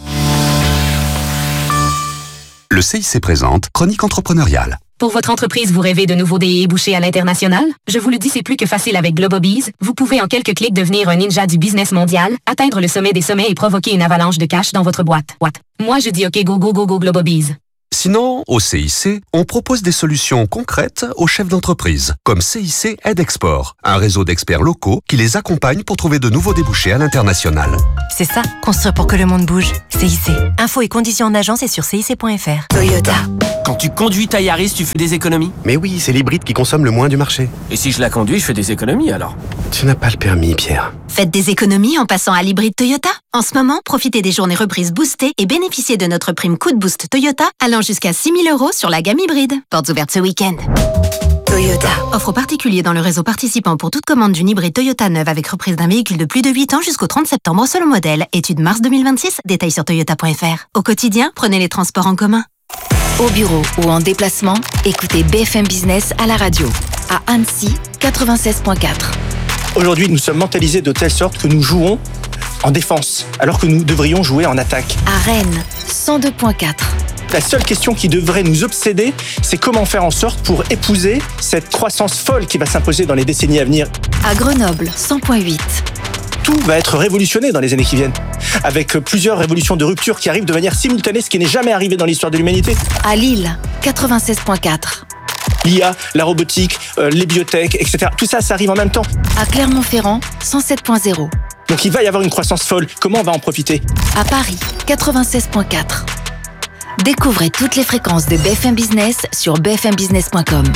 Le C I C présente Chronique entrepreneuriale. Pour votre entreprise, vous rêvez de nouveaux débouchés à l'international? Je vous le dis, c'est plus que facile avec Globobees. Vous pouvez en quelques clics devenir un ninja du business mondial, atteindre le sommet des sommets et provoquer une avalanche de cash dans votre boîte. What? Moi, je dis OK, go, go, go, go, Globobees. Sinon, au C I C, on propose des solutions concrètes aux chefs d'entreprise, comme C I C Aide Export, un réseau d'experts locaux qui les accompagne pour trouver de nouveaux débouchés à l'international. C'est ça, construire pour que le monde bouge. C I C. Infos et conditions en agence et sur C I C point F R. Toyota. Quand tu conduis ta Yaris, tu fais des économies? Mais oui, c'est l'hybride qui consomme le moins du marché. Et si je la conduis, je fais des économies alors? Tu n'as pas le permis, Pierre. Faites des économies en passant à l'hybride Toyota. En ce moment, profitez des journées reprises boostées et bénéficiez de notre prime coup de boost Toyota allant jusqu'à six mille euros sur la gamme hybride. Portes ouvertes ce week-end. Toyota. Offre aux particuliers dans le réseau participant pour toute commande d'une hybride Toyota neuve avec reprise d'un véhicule de plus de huit ans jusqu'au trente septembre selon modèle. Étude mars deux mille vingt-six. Détails sur toyota point F R. Au quotidien, prenez les transports en commun. Au bureau ou en déplacement, écoutez B F M Business à la radio. À Annecy, quatre-vingt-seize point quatre. Aujourd'hui, nous sommes mentalisés de telle sorte que nous jouons en défense, alors que nous devrions jouer en attaque. À Rennes, cent deux point quatre. La seule question qui devrait nous obséder, c'est comment faire en sorte pour épouser cette croissance folle qui va s'imposer dans les décennies à venir. À Grenoble, cent point huit. Tout va être révolutionné dans les années qui viennent, avec plusieurs révolutions de rupture qui arrivent de manière simultanée, ce qui n'est jamais arrivé dans l'histoire de l'humanité. À Lille, quatre-vingt-seize point quatre. L'I A, la robotique, euh, les biotech, et cetera. Tout ça, ça arrive en même temps. À Clermont-Ferrand, cent sept point zéro. Donc il va y avoir une croissance folle. Comment on va en profiter? À Paris, quatre-vingt-seize point quatre. Découvrez toutes les fréquences de B F M Business sur b f m business point com.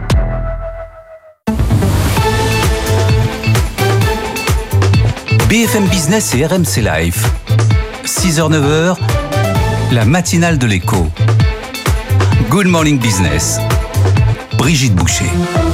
B F M Business et R M C Live. six heures neuf heures, la matinale de l'écho. Good Morning Business. Brigitte Boucher.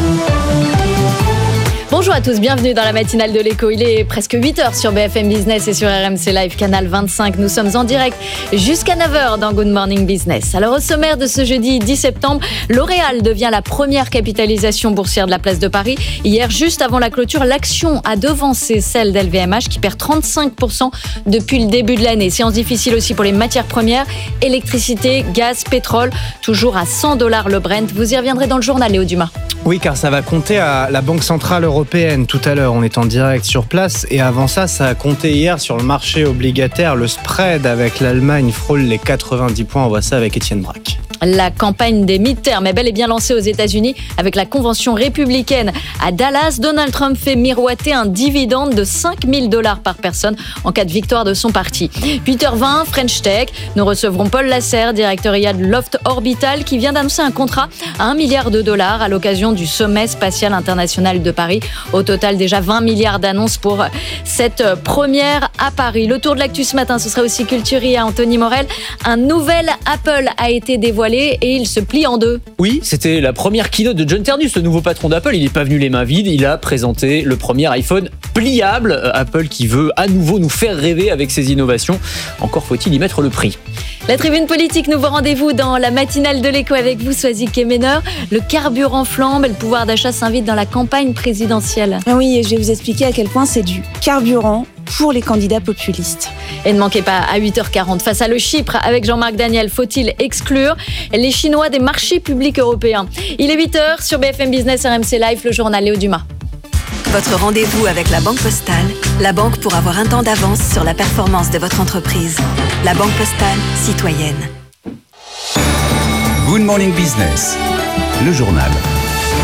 Bonjour à tous, bienvenue dans la matinale de l'écho. Il est presque huit heures sur B F M Business et sur R M C Live, canal vingt-cinq. Nous sommes en direct jusqu'à neuf heures dans Good Morning Business. Alors au sommaire de ce jeudi dix septembre, L'Oréal devient la première capitalisation boursière de la place de Paris. Hier, juste avant la clôture, l'action a devancé celle d'L V M H qui perd trente-cinq pour cent depuis le début de l'année. Séance difficile aussi pour les matières premières, électricité, gaz, pétrole, toujours à cent dollars le Brent. Vous y reviendrez dans le journal, Léo Dumas. Oui, car ça va compter à la Banque Centrale Européenne. Tout à l'heure, on est en direct sur place. Et avant ça, ça a compté hier sur le marché obligataire. Le spread avec l'Allemagne frôle les quatre-vingt-dix points. On voit ça avec Étienne Braque. La campagne des midterms est bel et bien lancée aux États-Unis avec la convention républicaine à Dallas. Donald Trump fait miroiter un dividende de cinq mille dollars par personne en cas de victoire de son parti. huit heures vingt, French Tech. Nous recevrons Paul Lasserre, directeur I A de Loft Orbital, qui vient d'annoncer un contrat à un milliard de dollars à l'occasion du sommet spatial international de Paris. Au total, déjà vingt milliards d'annonces pour cette première à Paris. Le tour de l'actu ce matin, ce sera aussi Culturi à Anthony Morel. Un nouvel Apple a été dévoilé et il se plie en deux. Oui, c'était la première keynote de John Ternus, le nouveau patron d'Apple. Il n'est pas venu les mains vides, il a présenté le premier iPhone pliable. Apple qui veut à nouveau nous faire rêver avec ses innovations. Encore faut-il y mettre le prix. La tribune politique, nouveau rendez-vous dans la matinale de l'écho avec vous, Swazik Kemener. Le carburant flambe et le pouvoir d'achat s'invite dans la campagne présidentielle. Oui, et je vais vous expliquer à quel point c'est du carburant pour les candidats populistes. Et ne manquez pas à huit heures quarante, face à le Chypre, avec Jean-Marc Daniel, faut-il exclure les Chinois des marchés publics européens? Il est huit heures sur B F M Business R M C Live, le journal Léo Dumas. Votre rendez-vous avec la Banque Postale, la banque pour avoir un temps d'avance sur la performance de votre entreprise. La Banque Postale, citoyenne. Good Morning Business, le journal.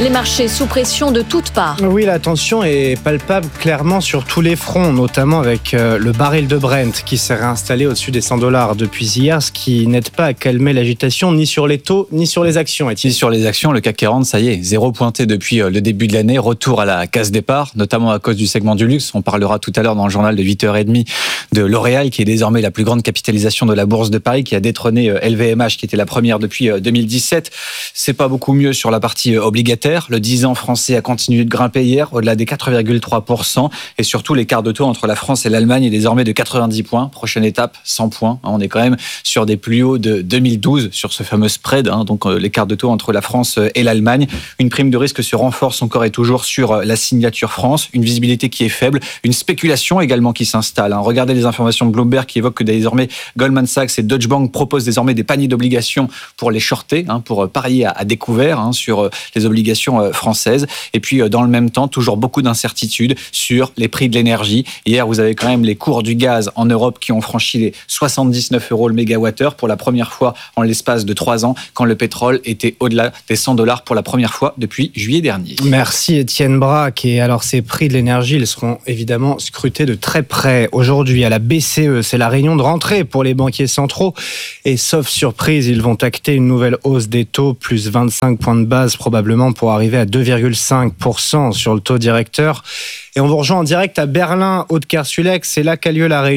Les marchés sous pression de toutes parts. Oui, la tension est palpable clairement sur tous les fronts, notamment avec euh, le baril de Brent qui s'est réinstallé au-dessus des cent dollars depuis hier, ce qui n'aide pas à calmer l'agitation ni sur les taux ni sur les actions. Et sur les actions, le C A C quarante, ça y est, zéro pointé depuis le début de l'année, retour à la case départ, notamment à cause du segment du luxe. On parlera tout à l'heure dans le journal de huit heures trente de L'Oréal, qui est désormais la plus grande capitalisation de la bourse de Paris, qui a détrôné L V M H, qui était la première depuis deux mille dix-sept. C'est pas beaucoup mieux sur la partie obligataire. Le dix ans français a continué de grimper hier, au-delà des quatre virgule trois pour cent. Et surtout, l'écart de taux entre la France et l'Allemagne est désormais de quatre-vingt-dix points. Prochaine étape, cent points. On est quand même sur des plus hauts de deux mille douze, sur ce fameux spread, hein, donc euh, l'écart de taux entre la France et l'Allemagne. Une prime de risque se renforce encore et toujours sur la signature France. Une visibilité qui est faible. Une spéculation également qui s'installe. Hein. Regardez les informations de Bloomberg qui évoquent que désormais Goldman Sachs et Deutsche Bank proposent désormais des paniers d'obligations pour les shorter, hein, pour parier à, à découvert hein, sur les obligations françaises. Et puis dans le même temps, toujours beaucoup d'incertitudes sur les prix de l'énergie. Hier, vous avez quand même les cours du gaz en Europe qui ont franchi les soixante-dix-neuf euros le mégawattheure pour la première fois en l'espace de trois ans, quand le pétrole était au-delà des cent dollars pour la première fois depuis juillet dernier. Merci Étienne Braque. Et alors ces prix de l'énergie, ils seront évidemment scrutés de très près. Aujourd'hui à la B C E, c'est la réunion de rentrée pour les banquiers centraux. Et sauf surprise, ils vont acter une nouvelle hausse des taux, plus vingt-cinq points de base probablement pour arriver à deux virgule cinq pour cent sur le taux directeur. Et on vous rejoint en direct à Berlin, Aude Kersulek. C'est là qu'a lieu la réunion.